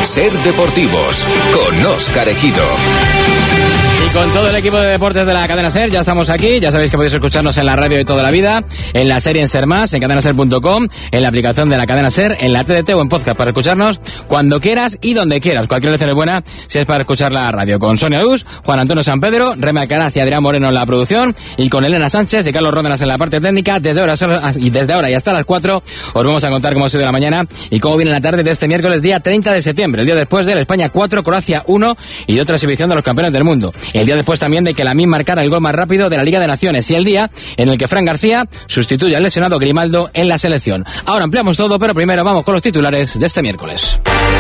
Ser Deportivos, con Óscar Ejido. Y con todo el equipo de deportes de la cadena SER, ya estamos aquí. Ya sabéis que podéis escucharnos en la radio de toda la vida, en la serie en SER Más, en cadenaser.com, en la aplicación de la cadena SER, en la TDT o en podcast para escucharnos cuando quieras y donde quieras. Cualquier lección es buena si es para escuchar la radio. Con Sonia Luz, Juan Antonio San Pedro, Reme Alcaraz y Adrián Moreno en la producción, y con Elena Sánchez y Carlos Ródenas en la parte técnica. Desde ahora y hasta las 4 os vamos a contar cómo ha sido la mañana y cómo viene la tarde de este miércoles día 30 de septiembre, el día después del España 4, Croacia 1 y de otra exhibición de los campeones del mundo. El día después también de que Lamine marcara el gol más rápido de la Liga de Naciones, y el día en el que Fran García sustituye al lesionado Grimaldo en la selección. Ahora ampliamos todo, pero primero vamos con los titulares de este miércoles.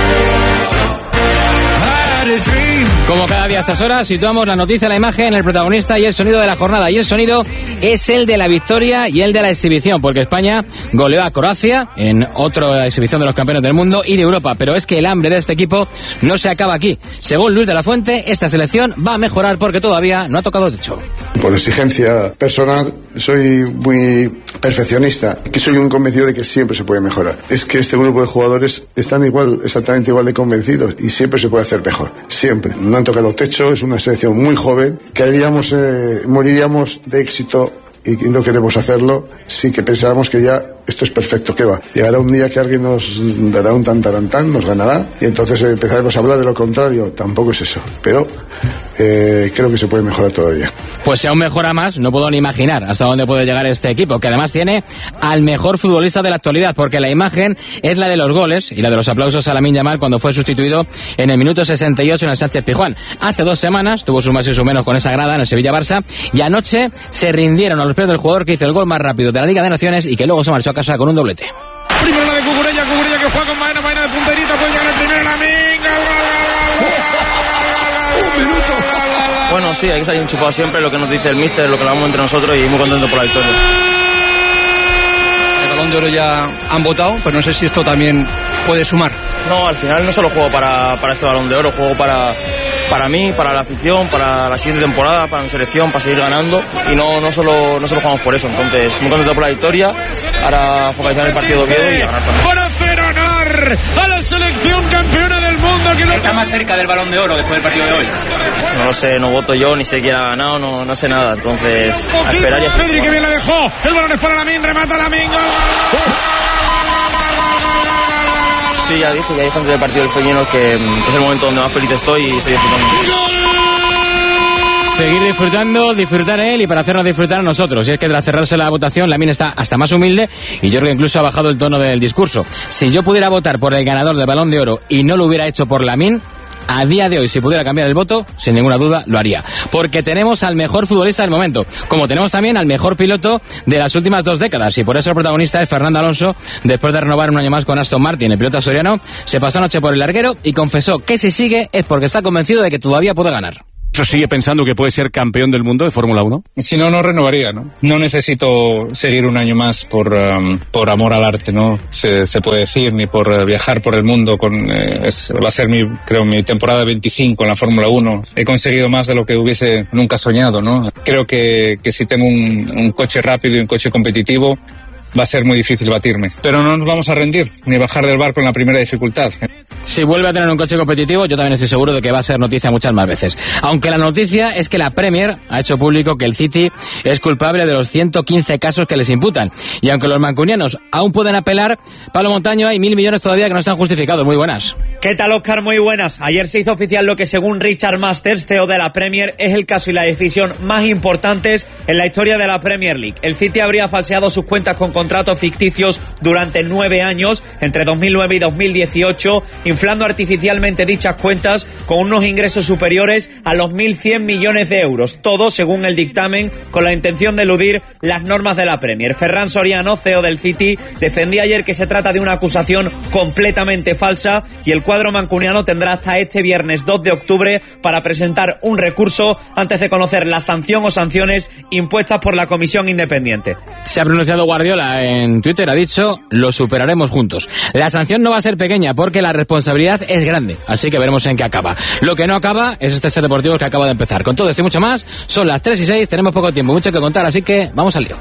Como cada día a estas horas, situamos la noticia, la imagen, el protagonista y el sonido de la jornada. Y el sonido es el de la victoria y el de la exhibición, porque España goleó a Croacia en otra exhibición de los campeones del mundo y de Europa. Pero es que el hambre de este equipo no se acaba aquí. Según Luis de la Fuente, esta selección va a mejorar porque todavía no ha tocado techo. Por exigencia personal, soy muy perfeccionista, que soy un convencido de que siempre se puede mejorar. Es que este grupo de jugadores están exactamente igual de convencidos y siempre se puede hacer mejor. Siempre. No han tocado techo, es una selección muy joven. Caeríamos, moriríamos de éxito y no queremos hacerlo. Sí que pensamos que ya esto es perfecto, ¿qué va? Llegará un día que alguien nos dará un tantarantán, nos ganará y entonces empezaremos a hablar de lo contrario. Tampoco es eso, pero creo que se puede mejorar todavía. Pues si aún mejora más, no puedo ni imaginar hasta dónde puede llegar este equipo, que además tiene al mejor futbolista de la actualidad, porque la imagen es la de los goles y la de los aplausos a Lamine Yamal cuando fue sustituido en el minuto 68 en el Sánchez-Pizjuán. Hace 2 semanas tuvo sus más y sus menos con esa grada en el Sevilla-Barça, y anoche se rindieron a los pies del jugador que hizo el gol más rápido de la Liga de Naciones y que luego se marchó a casa con un doblete. Primero la de Cucurella que juega con Baena de punterita, puede llegar el primero, Lamine. Bueno, sí, hay que salir enchufado siempre, lo que nos dice el míster, lo que hablamos entre nosotros, y muy contento por la victoria. El Balón de Oro ya han votado, pero no sé si esto también puede sumar. No, al final no solo juego para este Balón de Oro, juego para mí, para la afición, para la siguiente temporada, para mi selección, para seguir ganando, y no solo jugamos por eso. Entonces, muy contento por la victoria, ahora focalizar el partido de Oviedo y a ganar también. Para hacer honor a la selección campeona del mundo que no está más cerca del Balón de Oro después del partido de hoy. No lo sé, no voto yo, ni sé quién ha ganado, no sé nada, entonces a esperar y a Pedri que bien la dejó, el balón es para Lamine, remata Lamine, gol. Sí, ya dije antes del partido del Feyenoord que es el momento donde más feliz estoy y estoy disfrutando. Seguir disfrutando, disfrutar él y para hacernos disfrutar a nosotros. Y es que tras cerrarse la votación, Lamine está hasta más humilde y yo creo que incluso ha bajado el tono del discurso. Si yo pudiera votar por el ganador del Balón de Oro y no lo hubiera hecho por Lamine, a día de hoy, si pudiera cambiar el voto, sin ninguna duda lo haría. Porque tenemos al mejor futbolista del momento, como tenemos también al mejor piloto de las últimas 2 décadas. Y por eso el protagonista es Fernando Alonso. Después de renovar un año más con Aston Martin, el piloto asturiano se pasó anoche por el larguero y confesó que si sigue es porque está convencido de que todavía puede ganar. ¿Sigue pensando que puede ser campeón del mundo de Fórmula 1? Si no, no renovaría, ¿no? No necesito seguir un año más por amor al arte, ¿no? Se puede decir, ni por viajar por el mundo. Va a ser mi temporada 25 en la Fórmula 1. He conseguido más de lo que hubiese nunca soñado, ¿no? Creo que si tengo un coche rápido y un coche competitivo, va a ser muy difícil batirme. Pero no nos vamos a rendir, ni bajar del barco en la primera dificultad. Si vuelve a tener un coche competitivo, yo también estoy seguro de que va a ser noticia muchas más veces. Aunque la noticia es que la Premier ha hecho público que el City es culpable de los 115 casos que les imputan. Y aunque los mancunianos aún pueden apelar, Pablo Montaño, hay 1.000 millones todavía que no están justificados. Muy buenas. ¿Qué tal, Óscar? Muy buenas. Ayer se hizo oficial lo que, según Richard Masters, CEO de la Premier, es el caso y la decisión más importantes en la historia de la Premier League. El City habría falseado sus cuentas con contratos ficticios durante 9 años, entre 2009 y 2018, inflando artificialmente dichas cuentas con unos ingresos superiores a los 1.100 millones de euros. Todo, según el dictamen, con la intención de eludir las normas de la Premier. Ferran Soriano, CEO del City, defendía ayer que se trata de una acusación completamente falsa y el cuadro mancuniano tendrá hasta este viernes 2 de octubre para presentar un recurso antes de conocer la sanción o sanciones impuestas por la comisión independiente. Se ha pronunciado Guardiola en Twitter, ha dicho: lo superaremos juntos. La sanción no va a ser pequeña porque la responsabilidad es grande, así que veremos en qué acaba. Lo que no acaba es este Ser Deportivo que acaba de empezar. Con todo esto y mucho más, son las 3:06, tenemos poco tiempo, mucho que contar, así que vamos al lío.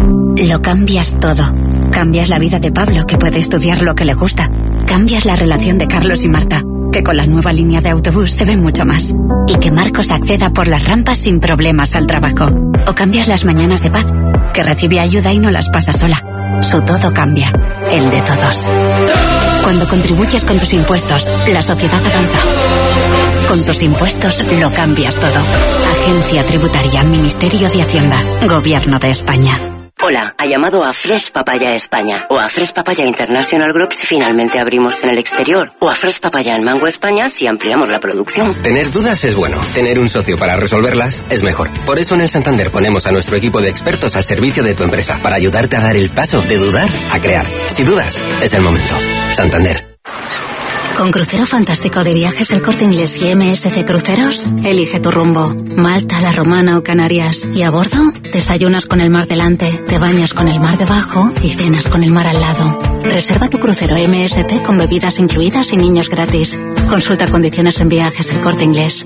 Lo cambias todo. Cambias la vida de Pablo, que puede estudiar lo que le gusta. Cambias la relación de Carlos y Marta. que con la nueva línea de autobús se ve mucho más. Y que Marcos acceda por las rampas sin problemas al trabajo. O cambias las mañanas de Paz, que recibe ayuda y no las pasa sola. Su todo cambia, el de todos. Cuando contribuyes con tus impuestos, la sociedad avanza. Con tus impuestos lo cambias todo. Agencia Tributaria, Ministerio de Hacienda, Gobierno de España. Hola, ha llamado a Fresh Papaya España o a Fresh Papaya International Group si finalmente abrimos en el exterior o a Fresh Papaya en Mango España si ampliamos la producción. Tener dudas es bueno, tener un socio para resolverlas es mejor. Por eso en el Santander ponemos a nuestro equipo de expertos al servicio de tu empresa para ayudarte a dar el paso de dudar a crear. Si dudas, es el momento. Santander. Con Crucero Fantástico de Viajes El Corte Inglés y MSC Cruceros, elige tu rumbo. Malta, La Romana o Canarias. Y a bordo, desayunas con el mar delante, te bañas con el mar debajo y cenas con el mar al lado. Reserva tu crucero MSC con bebidas incluidas y niños gratis. Consulta condiciones en Viajes El Corte Inglés.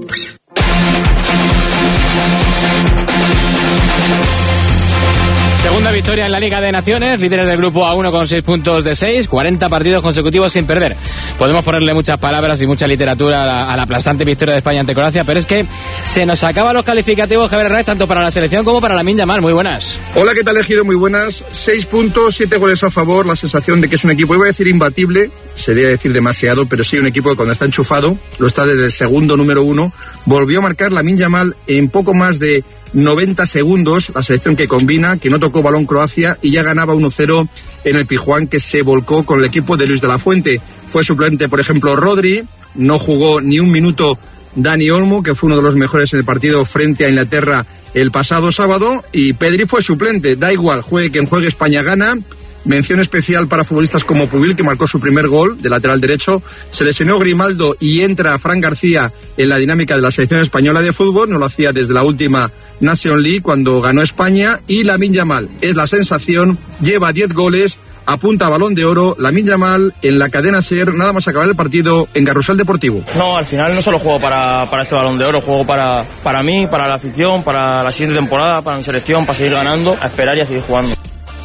Segunda victoria en la Liga de Naciones, líderes del grupo A1 con 6 puntos de 6, 40 partidos consecutivos sin perder. Podemos ponerle muchas palabras y mucha literatura a la aplastante victoria de España ante Croacia, pero es que se nos acaban los calificativos, Javier Hernández, tanto para la selección como para Lamine Yamal. Muy buenas. Hola, ¿qué tal, Ejido? Muy buenas. 6 puntos, 7 goles a favor, la sensación de que es un equipo, iba a decir imbatible, sería decir demasiado, pero sí un equipo que cuando está enchufado, lo está desde el segundo número 1, volvió a marcar Lamine Yamal en poco más de 90 segundos, la selección que combina, que no tocó balón Croacia y ya ganaba 1-0 en el Pizjuán, que se volcó con el equipo de Luis de la Fuente. Fue suplente, por ejemplo, Rodri, no jugó ni un minuto Dani Olmo, que fue uno de los mejores en el partido frente a Inglaterra el pasado sábado, y Pedri fue suplente. Da igual, juegue quien juegue, España gana. Mención especial para futbolistas como Pubil, que marcó su primer gol de lateral derecho. Se lesionó Grimaldo y entra Fran García en la dinámica de la selección española de fútbol. No lo hacía desde la última Nation League cuando ganó España. Y Lamine Yamal es la sensación, lleva 10 goles, apunta a Balón de Oro. Lamine Yamal en la cadena SER, nada más acabar el partido en Carrusel Deportivo. No, al final no solo juego para este Balón de Oro, juego para mí, para la afición, para la siguiente temporada, para mi selección, para seguir ganando, a esperar y a seguir jugando.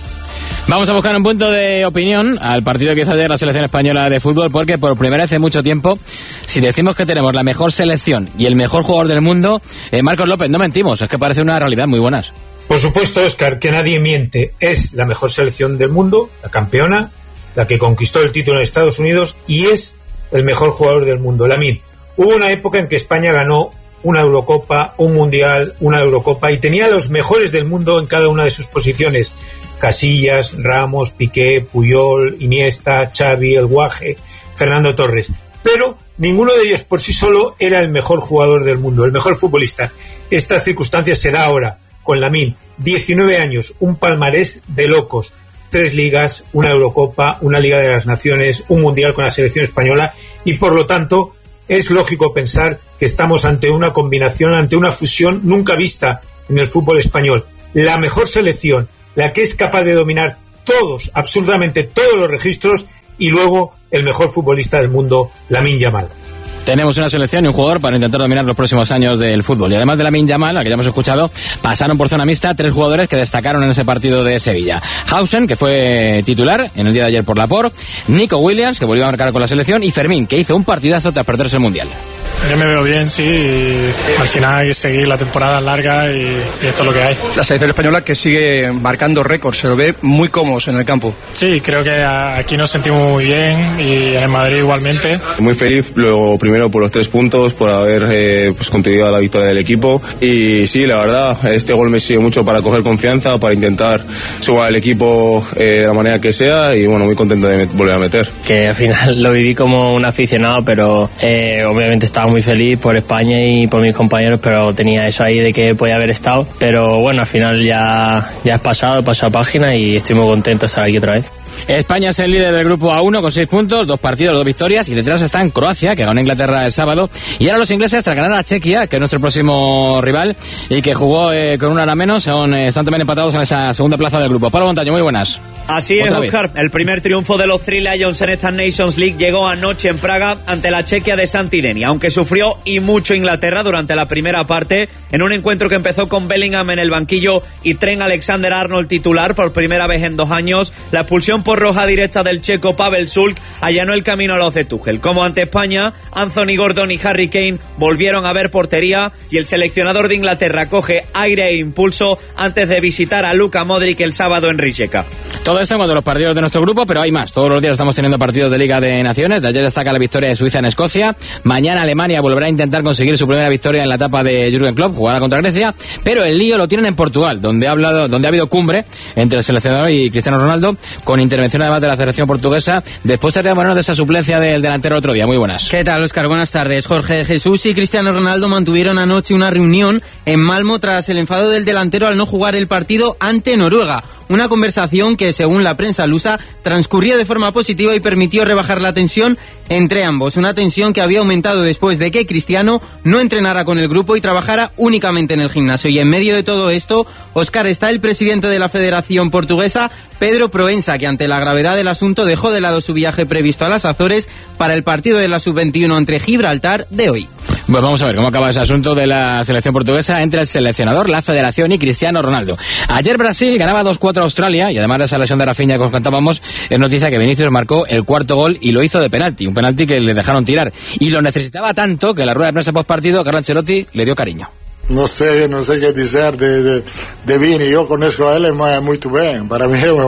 Vamos a buscar un punto de opinión al partido que hizo ayer la selección española de fútbol, porque por primera vez en mucho tiempo, si decimos que tenemos la mejor selección y el mejor jugador del mundo, Marcos López, no mentimos, es que parece una realidad. Muy buenas. Por supuesto, Óscar, que nadie miente. Es la mejor selección del mundo, la campeona, la que conquistó el título en Estados Unidos y es el mejor jugador del mundo, Lamine. Hubo una época en que España ganó una Eurocopa, un Mundial, una Eurocopa y tenía los mejores del mundo en cada una de sus posiciones. Casillas, Ramos, Piqué, Puyol, Iniesta, Xavi, El Guaje, Fernando Torres. Pero ninguno de ellos por sí solo era el mejor jugador del mundo, el mejor futbolista. Esta circunstancia se da ahora con Lamine. 19 años, un palmarés de locos. 3 ligas, una Eurocopa, una Liga de las Naciones, un Mundial con la selección española y por lo tanto es lógico pensar que estamos ante una combinación, ante una fusión nunca vista en el fútbol español. La mejor selección, la que es capaz de dominar todos, absolutamente todos los registros y luego el mejor futbolista del mundo, Lamine Yamal. Tenemos una selección y un jugador para intentar dominar los próximos años del fútbol. Y además de Lamine Yamal, al que ya hemos escuchado, pasaron por zona mixta 3 jugadores que destacaron en ese partido de Sevilla. Hausen, que fue titular en el día de ayer por Laporte, Nico Williams, que volvió a marcar con la selección, y Fermín, que hizo un partidazo tras perderse el Mundial. Yo me veo bien, sí, y al final hay que seguir, la temporada larga y esto es lo que hay. La selección española que sigue marcando récords, se lo ve muy cómodos en el campo. Sí, creo que aquí nos sentimos muy bien y en el Madrid igualmente. Muy feliz, lo primero por los 3 puntos, por haber contribuido a la victoria del equipo y sí, la verdad, este gol me sirve mucho para coger confianza, para intentar sumar al equipo de la manera que sea y bueno, muy contento de volver a meter. Que al final lo viví como un aficionado, pero obviamente estaba muy feliz por España y por mis compañeros, pero tenía eso ahí de que podía haber estado, pero bueno, al final ya es pasado página y estoy muy contento de estar aquí otra vez. España es el líder del grupo A1 con 6 puntos, 2 partidos, 2 victorias, y detrás está en Croacia, que ganó Inglaterra el sábado, y ahora los ingleses tras ganar a Chequia, que es nuestro próximo rival, y que jugó con una hora menos, están también empatados en esa segunda plaza del grupo. Pablo Montaño, muy buenas. Así es, Óscar. El primer triunfo de los Three Lions en esta Nations League llegó anoche en Praga ante la Chequia de Santidenia, aunque sufrió y mucho Inglaterra durante la primera parte, en un encuentro que empezó con Bellingham en el banquillo y Trent Alexander-Arnold titular por primera vez en 2 años. La expulsión por por roja directa del checo Pavel Šulc allanó el camino a los de Tuchel. Como ante España, Anthony Gordon y Harry Kane volvieron a ver portería y el seleccionador de Inglaterra coge aire e impulso antes de visitar a Luka Modric el sábado en Rijeka. Todo esto en cuanto a los partidos de nuestro grupo, pero hay más. Todos los días estamos teniendo partidos de Liga de Naciones. De ayer destaca la victoria de Suiza en Escocia. Mañana Alemania volverá a intentar conseguir su primera victoria en la etapa de Jürgen Klopp, jugará contra Grecia, pero el lío lo tienen en Portugal, donde ha habido cumbre entre el seleccionador y Cristiano Ronaldo, con intervención además de la selección portuguesa. Después se de esa suplencia del delantero otro día. Muy buenas. ¿Qué tal, Óscar? Buenas tardes. Jorge Jesús y Cristiano Ronaldo mantuvieron anoche una reunión en Malmo tras el enfado del delantero al no jugar el partido ante Noruega. Una conversación que, según la prensa lusa, transcurrió de forma positiva y permitió rebajar la tensión entre ambos. Una tensión que había aumentado después de que Cristiano no entrenara con el grupo y trabajara únicamente en el gimnasio. Y en medio de todo esto, Óscar, está el presidente de la Federación Portuguesa, Pedro Proença, que ante la gravedad del asunto dejó de lado su viaje previsto a las Azores para el partido de la Sub-21 entre Gibraltar de hoy. Pues vamos a ver cómo acaba ese asunto de la selección portuguesa entre el seleccionador, la Federación y Cristiano Ronaldo. Ayer Brasil ganaba 2-4 a Australia y además de esa lesión de Rafinha que os contábamos, es noticia que Vinicius marcó el cuarto gol y lo hizo de penalti, un penalti que le dejaron tirar y lo necesitaba tanto que en la rueda de prensa post partido Carlo Ancelotti le dio cariño. No sé qué decir de Vini, yo conozco a él muy bien, para mí es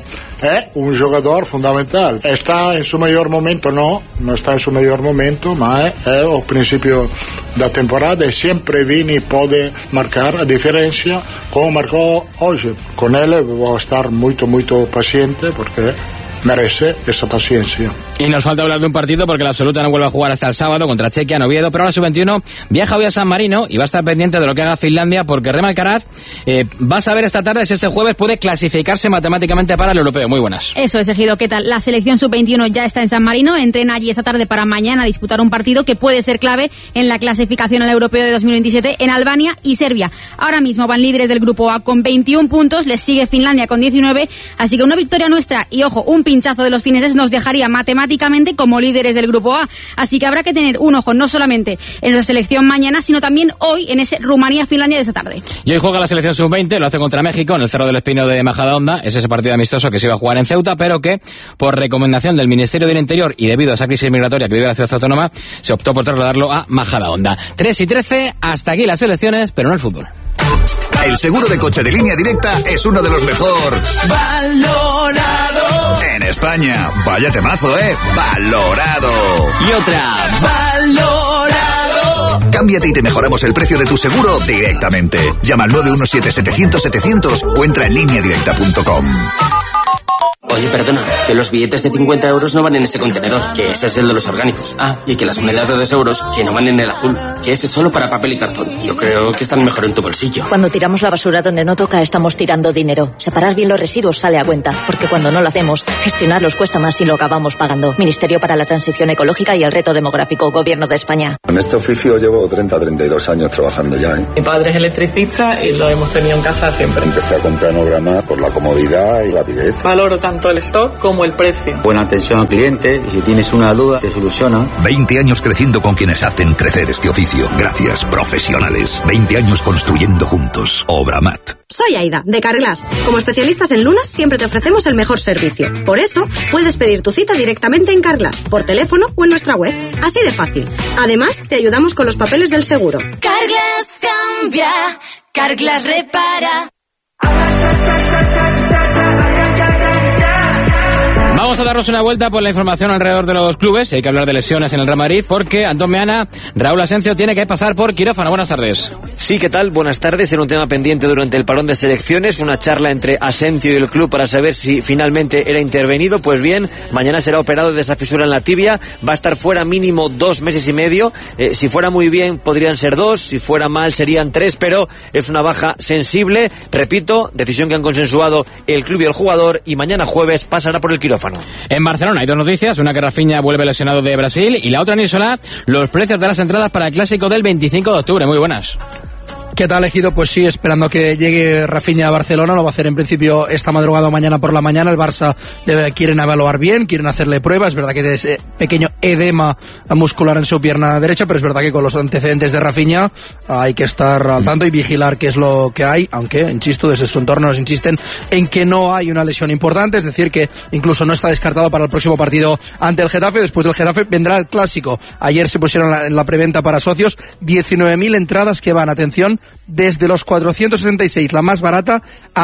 un jugador fundamental. Está en su mejor momento, no está en su mejor momento, ma es al principio de la temporada y siempre Vini puede marcar a diferencia como marcó hoy. Con él voy a estar muy paciente porque merece esa paciencia. Y nos falta hablar de un partido porque la absoluta no vuelve a jugar hasta el sábado contra Chequia en Oviedo, pero la Sub-21 viaja hoy a San Marino y va a estar pendiente de lo que haga Finlandia porque Rema Alcaraz va a saber esta tarde si este jueves puede clasificarse matemáticamente para el europeo. Muy buenas. Eso es, Ejido. ¿Qué tal? La selección Sub-21 ya está en San Marino, entrena allí esta tarde para mañana disputar un partido que puede ser clave en la clasificación al europeo de 2027 en Albania y Serbia. Ahora mismo van líderes del grupo A con 21 puntos, les sigue Finlandia con 19, así que una victoria nuestra y, ojo, un pinchazo de los fineses nos dejaría matemáticamente como líderes del grupo A. Así que habrá que tener un ojo no solamente en la selección mañana, sino también hoy en ese Rumanía-Finlandia de esta tarde. Y hoy juega la selección Sub-20, lo hace contra México en el Cerro del Espino de Majadahonda. Es ese partido amistoso que se iba a jugar en Ceuta, pero que por recomendación del Ministerio del Interior y debido a esa crisis migratoria que vive la ciudad autónoma, se optó por trasladarlo a Majadahonda. 3:13, hasta aquí las selecciones, pero no el fútbol. El seguro de coche de Línea Directa es uno de los mejor valorado en España. Vaya temazo, valorado. Y otra, valorado. Cámbiate y te mejoramos el precio de tu seguro directamente. Llama al 917-700-700 o entra en lineadirecta.com. Oye, perdona, que los billetes de 50 euros no van en ese contenedor, que ese es el de los orgánicos. Ah, y que las monedas de 2 euros, que no van en el azul, que ese es solo para papel y cartón. Yo creo que están mejor en tu bolsillo. Cuando tiramos la basura donde no toca, estamos tirando dinero. Separar bien los residuos sale a cuenta, porque cuando no lo hacemos, gestionarlos cuesta más y lo acabamos pagando. Ministerio para la Transición Ecológica y el Reto Demográfico, Gobierno de España. En este oficio llevo 32 años trabajando ya. Mi padre es electricista y lo hemos tenido en casa siempre. Empecé a comprar Nograma por la comodidad y rapidez. Valoro tanto el stock como el precio. Buena atención al cliente y si tienes una duda te soluciona. 20 años creciendo con quienes hacen crecer este oficio. Gracias, profesionales. 20 años construyendo juntos. Obramat. Soy Aida, de Carglass. Como especialistas en lunas, siempre te ofrecemos el mejor servicio. Por eso, puedes pedir tu cita directamente en Carglass, por teléfono o en nuestra web. Así de fácil. Además, te ayudamos con los papeles del seguro. Carglass cambia, Carglass repara. Vamos a darnos una vuelta por la información alrededor de los clubes. Hay que hablar de lesiones en el Real Madrid porque Antón Meana, Raúl Asencio tiene que pasar por quirófano. Buenas tardes. Sí, ¿qué tal? Buenas tardes. En un tema pendiente durante el parón de selecciones, una charla entre Asencio y el club para saber si finalmente era intervenido. Pues bien, mañana será operado de esa fisura en la tibia. Va a estar fuera mínimo 2 meses y medio. Si fuera muy bien podrían ser 2, si fuera mal serían 3, pero es una baja sensible. Repito, decisión que han consensuado el club y el jugador y mañana jueves pasará por el quirófano. En Barcelona hay 2 noticias, una que Rafinha vuelve lesionado de Brasil y la otra en Isola, los precios de las entradas para el clásico del 25 de octubre. Muy buenas. ¿Qué tal, Ejido? Pues sí, esperando que llegue Rafinha a Barcelona. Lo va a hacer en principio esta madrugada o mañana por la mañana. El Barça quieren evaluar bien, quieren hacerle pruebas. Es verdad que tiene ese pequeño edema muscular en su pierna derecha, pero es verdad que con los antecedentes de Rafinha hay que estar al tanto y vigilar qué es lo que hay, aunque, insisto, desde su entorno nos insisten en que no hay una lesión importante, es decir, que incluso no está descartado para el próximo partido ante el Getafe. Después del Getafe vendrá el Clásico. Ayer se pusieron en la preventa para socios 19.000 entradas que van, atención, desde los 466, la más barata, a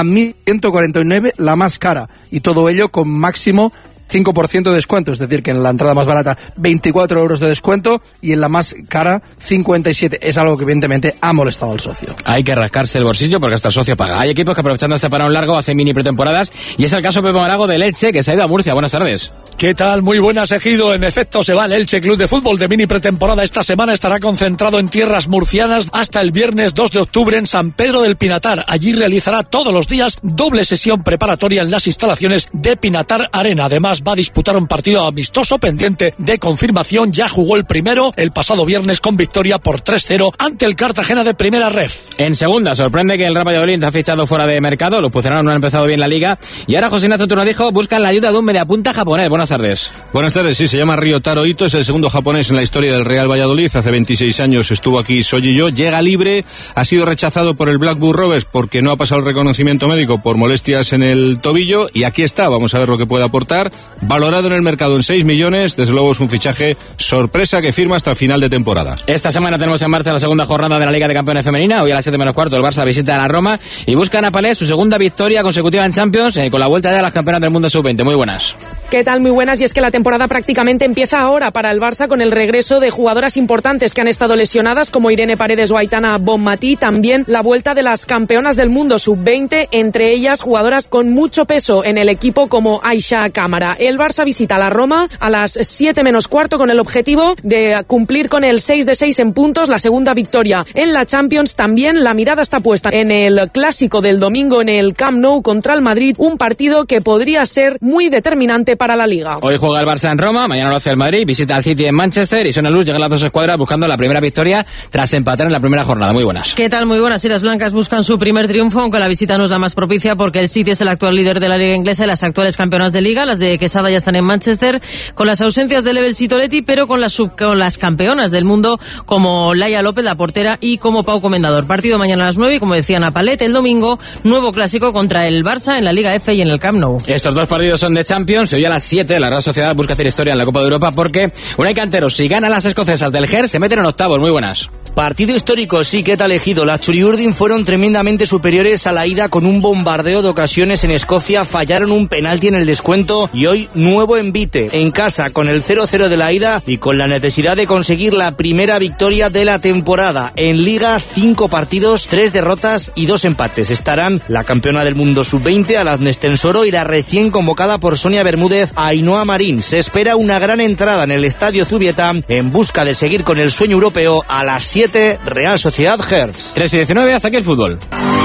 1.149, la más cara. Y todo ello con máximo 5% de descuento, es decir, que en la entrada más barata 24 euros de descuento y en la más cara 57. Es algo que evidentemente ha molestado al socio. Hay que rascarse el bolsillo porque hasta el socio paga. Hay equipos que aprovechando este parón largo hacen mini pretemporadas y es el caso Pepe Morago del Elche, que se ha ido a Murcia. Buenas tardes. ¿Qué tal? Muy buenas, Ejido. En efecto, se va el Elche Club de Fútbol de mini pretemporada. Esta semana estará concentrado en tierras murcianas hasta el viernes 2 de octubre en San Pedro del Pinatar. Allí realizará todos los días doble sesión preparatoria en las instalaciones de Pinatar Arena. Además, va a disputar un partido amistoso pendiente de confirmación. Ya jugó el primero el pasado viernes con victoria por 3-0 ante el Cartagena de Primera Ref. En segunda, sorprende que el Real Valladolid ha fichado fuera de mercado. Los puceranos no han empezado bien la liga. Y ahora José Ignacio Tornadijo buscan la ayuda de un mediapunta japonés. Buenas tardes. Buenas tardes, sí, se llama Ryotaro Ito, es el segundo japonés en la historia del Real Valladolid. Hace 26 años estuvo aquí Soji-yo, llega libre, ha sido rechazado por el Blackburn Rovers porque no ha pasado el reconocimiento médico por molestias en el tobillo, y aquí está, vamos a ver lo que puede aportar. Valorado en el mercado en 6 millones, desde luego es un fichaje sorpresa que firma hasta final de temporada. Esta semana tenemos en marcha la segunda jornada de la Liga de Campeones Femenina. Hoy a las 7:15 el Barça visita a la Roma y busca a Palés su segunda victoria consecutiva en Champions, con la vuelta ya a las campeonas del mundo sub-20. Muy buenas. ¿Qué tal? Muy buenas. Y es que la temporada prácticamente empieza ahora para el Barça con el regreso de jugadoras importantes que han estado lesionadas, como Irene Paredes o Aitana Bonmatí. También la vuelta de las campeonas del mundo sub-20, entre ellas jugadoras con mucho peso en el equipo como Aisha Cámara. El Barça visita la Roma a las 7:15 con el objetivo de cumplir con el 6 de 6 en puntos, la segunda victoria en la Champions. También la mirada está puesta en el clásico del domingo en el Camp Nou contra el Madrid, un partido que podría ser muy determinante para la Liga. Hoy juega el Barça en Roma, mañana lo hace el Madrid, visita al City en Manchester y son a luz, llegan las dos escuadras buscando la primera victoria tras empatar en la primera jornada. Muy buenas. ¿Qué tal? Muy buenas. Y las blancas buscan su primer triunfo, aunque la visita no es la más propicia porque el City es el actual líder de la Liga Inglesa y las actuales campeonas de Liga. Las de Quesada ya están en Manchester, con las ausencias de Lebel Sitoletti, pero con las campeonas del mundo como Laia López, la portera, y como Pau Comendador. Partido mañana a las 9 y, como decía Napalet, el domingo, nuevo clásico contra el Barça en la Liga F y en el Camp Nou. Estos dos partidos son de Champions. Hoy a las 7 la Real Sociedad busca hacer historia en la Copa de Europa porque Unai Cantero, si gana las escocesas del Gers, se meten en octavos. Muy buenas. Partido histórico, sí, ¿qué tal, Ejido? Las Churiurdin fueron tremendamente superiores a la ida con un bombardeo de ocasiones en Escocia, fallaron un penalti en el descuento y hoy nuevo envite en casa con el 0-0 de la ida y con la necesidad de conseguir la primera victoria de la temporada. En Liga, 5 partidos, 3 derrotas y 2 empates. Estarán la campeona del mundo sub-20, Aladnes Tensoro, y la recién convocada por Sonia Bermúdez, Ainhoa Marín. Se espera una gran entrada en el Estadio Zubieta en busca de seguir con el sueño europeo. A las 7, Real Sociedad Hertz. 3:19, hasta aquí el fútbol.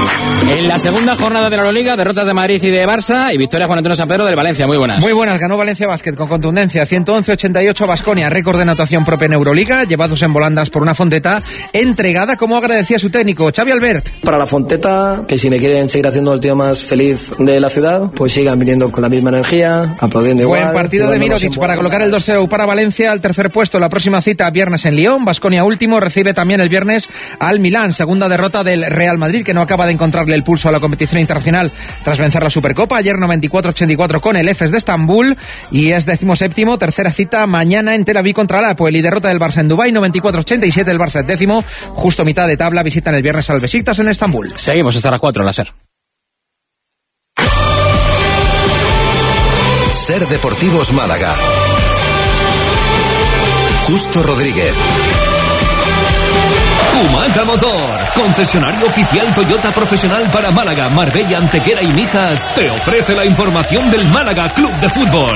En la segunda jornada de la Euroliga, derrotas de Madrid y de Barça y victoria Juan Antonio Sampedro del Valencia. Muy buenas. Muy buenas, ganó Valencia Basket con contundencia, 111-88 Baskonia, récord de anotación propia en Euroliga, llevados en volandas por una Fonteta entregada, como agradecía su técnico, Xavi Albert. Para la Fonteta, que si me quieren seguir haciendo el tío más feliz de la ciudad, pues sigan viniendo con la misma energía, aplaudiendo igual. Buen partido de Mirotic para colocar el 2-0 para Valencia al tercer puesto. La próxima cita viernes en Lyon, Baskonia último, recibe también el viernes al Milán. Segunda derrota del Real Madrid, que no acaba de encontrarle el pulso a la competición internacional tras vencer la Supercopa. Ayer 94-84 con el Efes de Estambul y es 17º, tercera cita mañana en Tel Aviv contra el Apoel, y derrota del Barça en Dubái, 94-87. El Barça es 10º, justo mitad de tabla, visitan el viernes al Besiktas en Estambul. Seguimos hasta las 4 en la SER. SER Deportivos Málaga. Justo Rodríguez. Umaga Motor, concesionario oficial Toyota profesional para Málaga, Marbella, Antequera y Mijas, te ofrece la información del Málaga Club de Fútbol.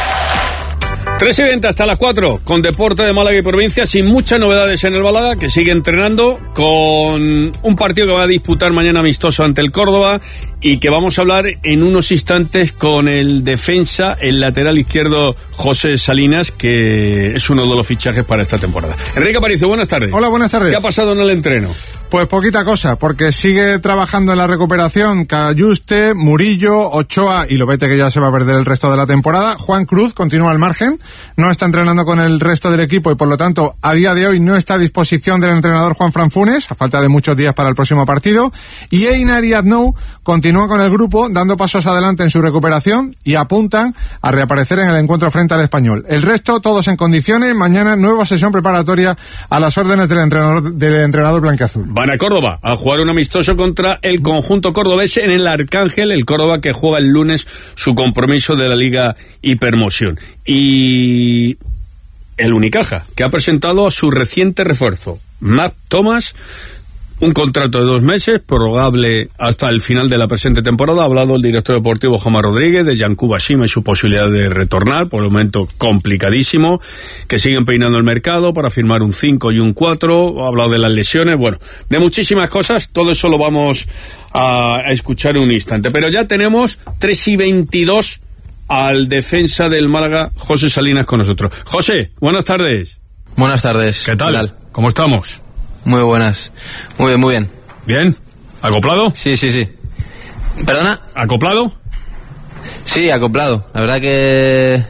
3:20 hasta las 4, con Deporte de Málaga y provincia, sin muchas novedades en el Málaga, que sigue entrenando, con un partido que va a disputar mañana amistoso ante el Córdoba, y que vamos a hablar en unos instantes con el defensa, el lateral izquierdo José Salinas, que es uno de los fichajes para esta temporada. Enrique Aparicio, buenas tardes. Hola, buenas tardes. ¿Qué ha pasado en el entreno? Pues poquita cosa, porque sigue trabajando en la recuperación Cayuste, Murillo, Ochoa y Lobete, que ya se va a perder el resto de la temporada. Juan Cruz continúa al margen, no está entrenando con el resto del equipo y por lo tanto a día de hoy no está a disposición del entrenador Juan Fran Funes, a falta de muchos días para el próximo partido. Y Einar y Aznou continúan con el grupo dando pasos adelante en su recuperación y apuntan a reaparecer en el encuentro frente al Español. El resto todos en condiciones. Mañana nueva sesión preparatoria a las órdenes del entrenador blanquiazul. Van a Córdoba a jugar un amistoso contra el conjunto cordobés en el Arcángel, el Córdoba que juega el lunes su compromiso de la Liga Hipermoción. Y el Unicaja, que ha presentado a su reciente refuerzo, Matt Thomas, un contrato de 2 meses, prorrogable hasta el final de la presente temporada. Ha hablado el director deportivo Joma Rodríguez de Yankuba Shima y su posibilidad de retornar, por el momento complicadísimo, que siguen peinando el mercado para firmar un 5 y un 4, ha hablado de las lesiones, bueno, de muchísimas cosas, todo eso lo vamos a escuchar en un instante. Pero ya tenemos 3:22 al defensa del Málaga, José Salinas, con nosotros. José, buenas tardes. Buenas tardes. ¿Qué tal? ¿Cómo estamos? Muy buenas. Muy bien, muy bien. ¿Bien? ¿Acoplado? Sí. ¿Perdona? ¿Acoplado? Sí, acoplado. La verdad que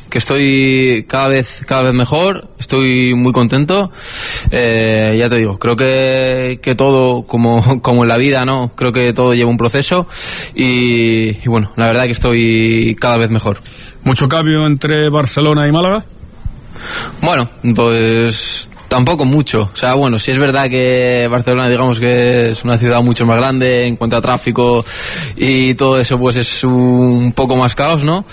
estoy cada vez mejor. Estoy muy contento. Ya te digo, creo que todo, como en la vida, ¿no? Creo que todo lleva un proceso y bueno, la verdad que estoy cada vez mejor. ¿Mucho cambio entre Barcelona y Málaga? Bueno, pues tampoco mucho. O sea, bueno, sí es verdad que Barcelona, digamos que es una ciudad mucho más grande en cuanto a tráfico y todo eso, pues es un poco más caos, ¿no?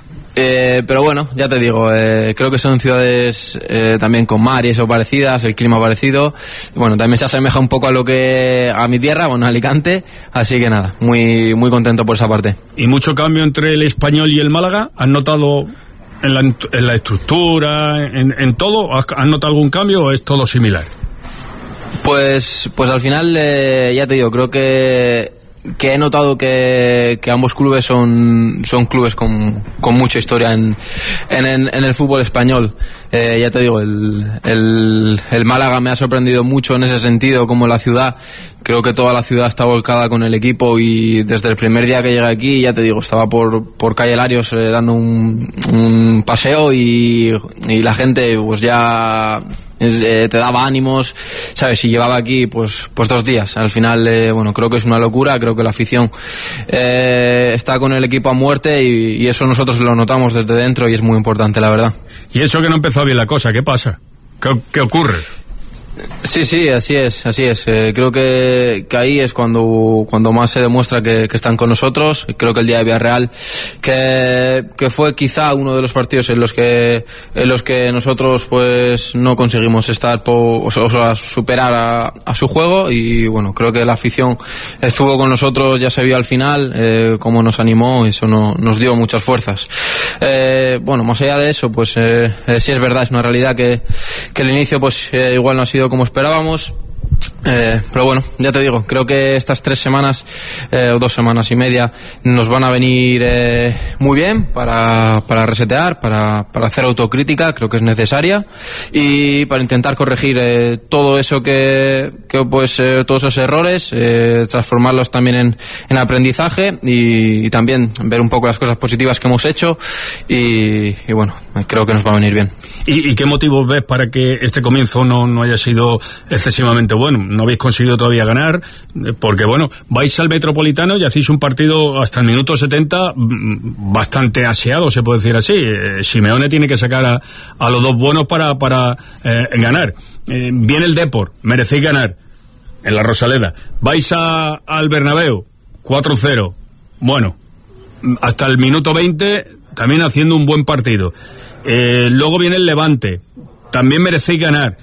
Pero bueno, ya te digo, creo que son ciudades también con mar y eso parecidas, el clima parecido. Bueno, también se asemeja un poco a mi tierra, bueno, Alicante. Así que nada, muy, muy contento por esa parte. ¿Y mucho cambio entre el Español y el Málaga? ¿Has notado en la estructura, en todo? ¿Has notado algún cambio o es todo similar? Pues al final, ya te digo, creo que he notado que ambos clubes son clubes con mucha historia en el fútbol español. Ya te digo, el Málaga me ha sorprendido mucho en ese sentido, como la ciudad. Creo que toda la ciudad está volcada con el equipo y desde el primer día que llegué aquí, ya te digo, estaba por calle Larios dando un paseo y la gente pues ya te daba ánimos, ¿sabes? Y llevaba aquí pues 2 días. Al final, bueno, creo que es una locura, creo que la afición está con el equipo a muerte y eso nosotros lo notamos desde dentro y es muy importante, la verdad. ¿Y eso que no empezó bien la cosa? ¿Qué pasa? ¿Qué ocurre? Sí, así es. Creo que ahí es cuando más se demuestra que están con nosotros. Creo que el día de Villarreal, que fue quizá uno de los partidos en los que nosotros pues no conseguimos estar o sea, superar a su juego, y bueno, creo que la afición estuvo con nosotros, ya se vio al final cómo nos animó, eso nos dio muchas fuerzas. Bueno, más allá de eso, pues sí es verdad, es una realidad que el inicio pues igual no ha sido como esperábamos, pero bueno, ya te digo, creo que estas 3 semanas o 2 semanas y media nos van a venir muy bien para resetear, para hacer autocrítica, creo que es necesaria, y para intentar corregir todo eso todos esos errores, transformarlos también en aprendizaje y también ver un poco las cosas positivas que hemos hecho y bueno, creo que nos va a venir bien. ¿Y qué motivos ves para que este comienzo no haya sido excesivamente bueno? No habéis conseguido todavía ganar, porque bueno, vais al Metropolitano y hacéis un partido hasta el minuto 70 bastante aseado, se puede decir así. Simeone tiene que sacar a los 2 buenos para ganar. Viene el Depor, merecéis ganar en la Rosaleda. Vais al Bernabéu, 4-0. Bueno, hasta el minuto 20 también haciendo un buen partido. Luego viene el Levante, también merecéis ganar.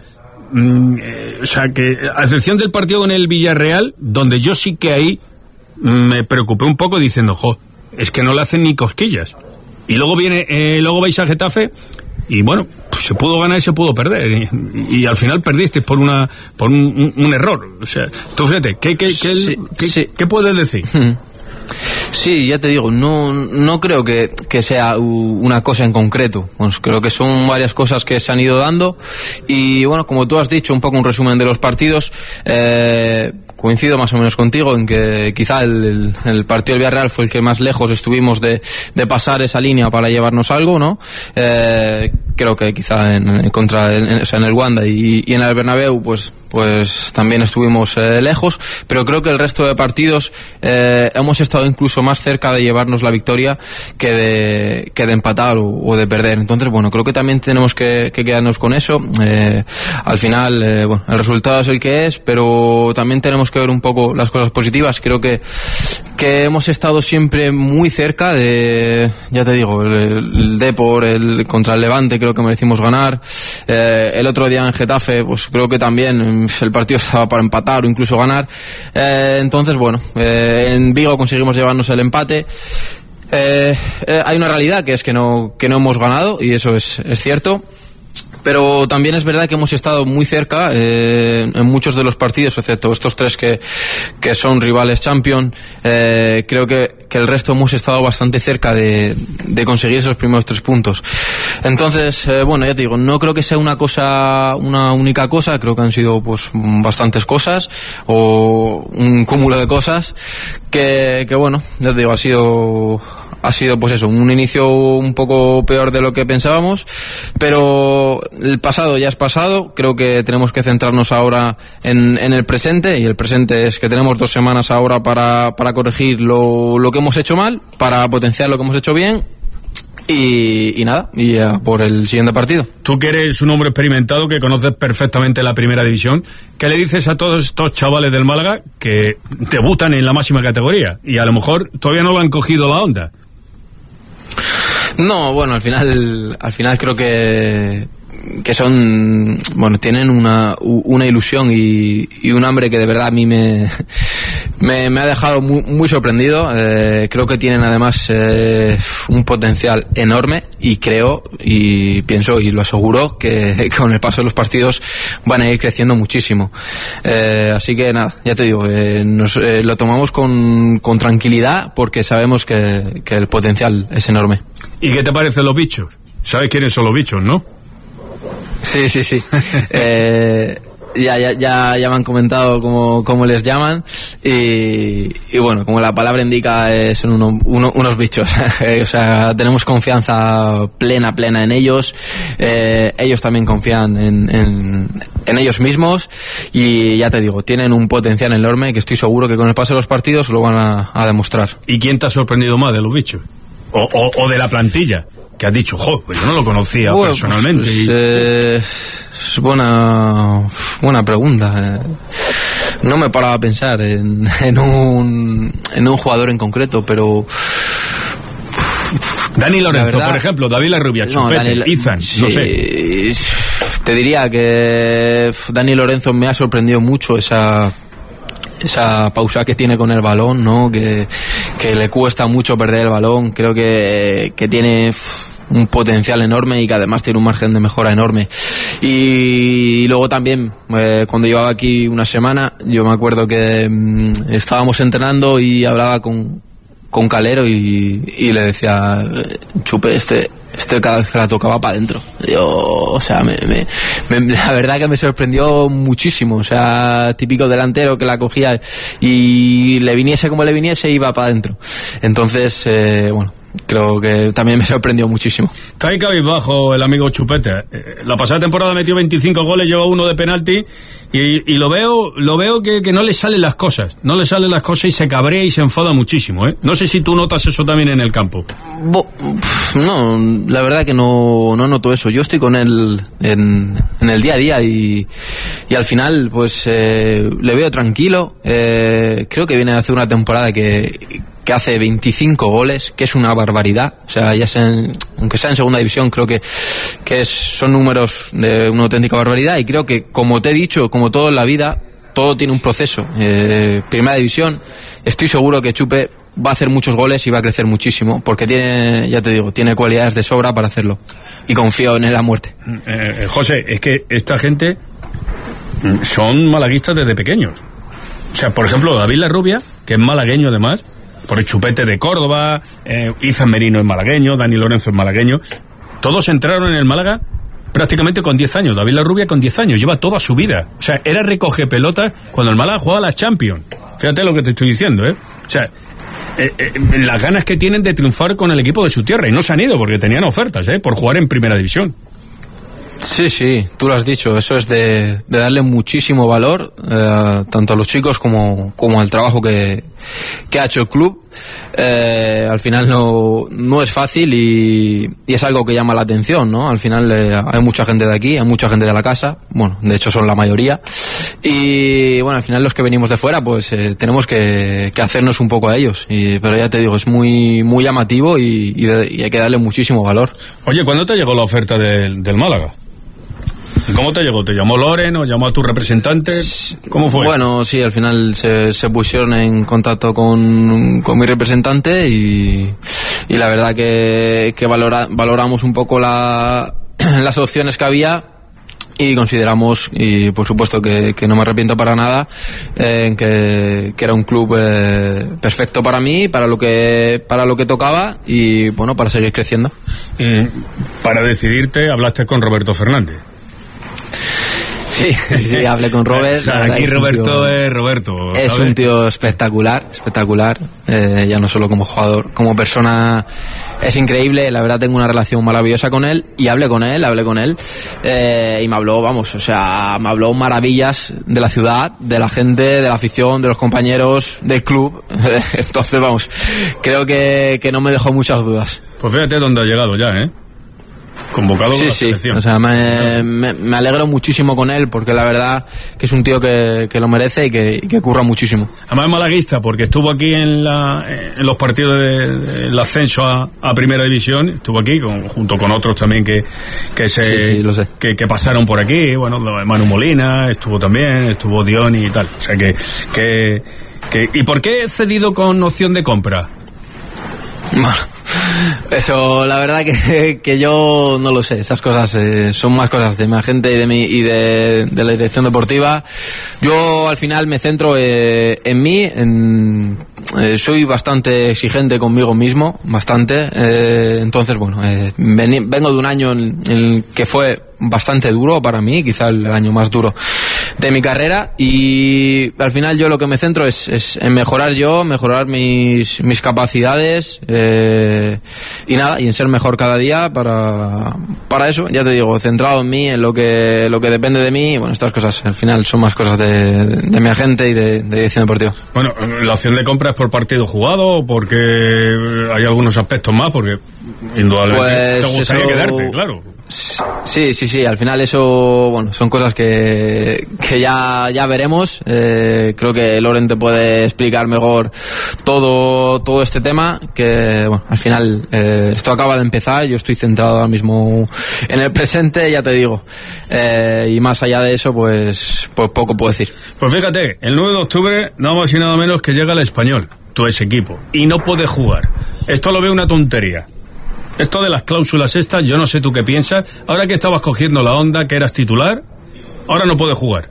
O sea que, a excepción del partido con el Villarreal, donde yo sí que ahí me preocupé un poco diciendo, es que no le hacen ni cosquillas. Y luego luego vais a Getafe y bueno, pues se pudo ganar y se pudo perder. Y al final perdisteis por un error. O sea, tú fíjate, ¿qué puedes decir? Sí, ya te digo, no creo que sea una cosa en concreto. Pues creo que son varias cosas que se han ido dando y bueno, como tú has dicho, un poco un resumen de los partidos. Coincido más o menos contigo en que quizá el partido del Villarreal fue el que más lejos estuvimos de pasar esa línea para llevarnos algo, ¿no? Creo que quizá en el Wanda y en el Bernabéu pues también estuvimos lejos, pero creo que el resto de partidos hemos estado incluso más cerca de llevarnos la victoria que de empatar o de perder. Entonces, bueno, creo que también tenemos que quedarnos con eso. Al final, el resultado es el que es, pero también tenemos que ver un poco las cosas positivas. Creo que hemos estado siempre muy cerca de, ya te digo, el Depor, contra el Levante, creo que merecimos ganar. El otro día en Getafe, pues creo que también el partido estaba para empatar o incluso ganar. Entonces, bueno, en Vigo conseguimos llevarnos el empate. Hay una realidad que es que no hemos ganado y eso es cierto. Pero también es verdad que hemos estado muy cerca en muchos de los partidos, excepto estos 3 que son rivales champion. Creo que el resto hemos estado bastante cerca de conseguir esos primeros 3 puntos. Entonces, bueno, ya te digo, no creo que sea una única cosa. Creo que han sido pues bastantes cosas o un cúmulo de cosas que bueno, ya te digo, ha sido pues eso, un inicio un poco peor de lo que pensábamos, pero el pasado ya es pasado. Creo que tenemos que centrarnos ahora en el presente, y el presente es que tenemos 2 semanas ahora para corregir lo que hemos hecho mal, para potenciar lo que hemos hecho bien. Y nada, y por el siguiente partido. Tú que eres un hombre experimentado, que conoces perfectamente la primera división, ¿qué le dices a todos estos chavales del Málaga que debutan en la máxima categoría y a lo mejor todavía no lo han cogido la onda? No, bueno, al final creo que son, bueno, tienen una ilusión y un hambre que de verdad a mí me ha dejado muy sorprendido. Creo que tienen además un potencial enorme y creo y pienso y lo aseguro que con el paso de los partidos van a ir creciendo muchísimo. Así que nada, ya te digo, lo tomamos con tranquilidad porque sabemos que el potencial es enorme. ¿Y qué te parecen los bichos? ¿Sabes quiénes son los bichos, no? Sí. Ya me han comentado cómo les llaman y bueno, como la palabra indica, son unos bichos. O sea, tenemos confianza plena en ellos. Ellos también confían en ellos mismos y ya te digo, tienen un potencial enorme que estoy seguro que con el paso de los partidos lo van a demostrar. ¿Y quién te ha sorprendido más de los bichos? O de la plantilla, que has dicho, pues yo no lo conocía personalmente. Es buena pregunta. No me paraba a pensar en un jugador en concreto, pero Dani Lorenzo, por ejemplo, David Larrubia, Chupete, Izan, no sé. Te diría que Dani Lorenzo me ha sorprendido mucho esa pausa que tiene con el balón, ¿no? Que le cuesta mucho perder el balón. Creo que tiene un potencial enorme y que además tiene un margen de mejora enorme. Y luego también, cuando llevaba aquí una semana, yo me acuerdo que estábamos entrenando y hablaba con Calero y le decía, Chupe, este cada vez que la tocaba para adentro. O sea, la verdad que me sorprendió muchísimo. O sea, típico delantero que la cogía y le viniese como le viniese, iba para adentro. Entonces, bueno, creo que también me sorprendió muchísimo. Está ahí cabizbajo el amigo Chupete. La pasada temporada metió 25 goles, lleva uno de penalti y lo veo que no le salen las cosas. No le salen las cosas y se cabrea y se enfada muchísimo, ¿eh? No sé si tú notas eso también en el campo. No, la verdad que no noto eso. Yo estoy con él en el día a día y al final pues le veo tranquilo. Creo que viene a hacer una temporada que hace 25 goles, que es una barbaridad. O sea, aunque sea en segunda división, creo que son números de una auténtica barbaridad. Y creo que, como te he dicho, como todo en la vida, todo tiene un proceso. Primera división, estoy seguro que Chupe va a hacer muchos goles y va a crecer muchísimo, porque tiene cualidades de sobra para hacerlo. Y confío en él a muerte. José, es que esta gente son malaguistas desde pequeños. O sea, por ejemplo, David Larrubia, que es malagueño además, por el Chupete de Córdoba, Izan Merino es malagueño, Dani Lorenzo es malagueño. Todos entraron en el Málaga prácticamente con 10 años. David Larrubia con 10 años, lleva toda su vida. O sea, era recoge pelotas cuando el Málaga jugaba la Champions. Fíjate lo que te estoy diciendo, ¿eh? O sea, las ganas que tienen de triunfar con el equipo de su tierra, y no se han ido porque tenían ofertas, por jugar en primera división. Sí, tú lo has dicho, eso es de darle muchísimo valor tanto a los chicos como al trabajo que ha hecho el club. Al final no es fácil y es algo que llama la atención, ¿no? Al final hay mucha gente de aquí, hay mucha gente de la casa, bueno, de hecho son la mayoría, y bueno, al final los que venimos de fuera pues tenemos que hacernos un poco a ellos, pero ya te digo, es muy, muy llamativo y hay que darle muchísimo valor. Oye, ¿cuándo te llegó la oferta del Málaga? ¿Cómo te llegó? ¿Te llamó Loren o llamó a tu representante? ¿Cómo fue? Bueno, sí, al final se pusieron en contacto con mi representante y la verdad que valoramos un poco las opciones que había y consideramos, y por supuesto que no me arrepiento para nada, que era un club perfecto para mí, para lo que tocaba y bueno, para seguir creciendo. Para decidirte, hablaste con Roberto Fernández. Sí, hablé con Robert. Aquí Roberto es Roberto. Es un tío espectacular. Ya no solo como jugador, como persona es increíble. La verdad tengo una relación maravillosa con él y hablé con él y me habló maravillas de la ciudad, de la gente, de la afición, de los compañeros, del club. Entonces, creo que no me dejó muchas dudas. Pues fíjate dónde ha llegado ya, convocado con la selección. O sea, me alegro muchísimo con él porque la verdad que es un tío que lo merece y que curra muchísimo. Además es malaguista porque estuvo aquí en los partidos del ascenso a Primera División, estuvo aquí junto con otros también que pasaron por aquí, bueno, Manu Molina estuvo Dioni y tal. O sea que ¿y por qué cedido con opción de compra? Bueno, eso la verdad que yo no lo sé. Esas cosas son más cosas de mi agente y de la dirección deportiva. Yo al final me centro en mí, soy bastante exigente conmigo mismo, bastante. Entonces bueno, vengo de un año en el que fue bastante duro para mí, quizá el año más duro de mi carrera, y al final yo lo que me centro es en mejorar mis capacidades y en ser mejor cada día para eso, ya te digo, centrado en mí, en lo que depende de mí. Bueno, estas cosas al final son más cosas de mi agente y de dirección deportiva. Bueno, la opción de compra es por partido jugado o porque hay algunos aspectos más, porque indudablemente te gustaría quedarte, claro. Sí, al final eso, bueno, son cosas que ya veremos. Creo que Loren te puede explicar mejor todo este tema, que bueno, al final esto acaba de empezar, yo estoy centrado ahora mismo en el presente, ya te digo, y más allá de eso pues poco puedo decir. Pues fíjate, el 9 de octubre nada más y nada menos que llega el Español, tu ex equipo, y no puede jugar. Esto lo veo una tontería. Esto de las cláusulas estas, yo no sé tú qué piensas. Ahora que estabas cogiendo la onda, que eras titular, ahora no puedes jugar.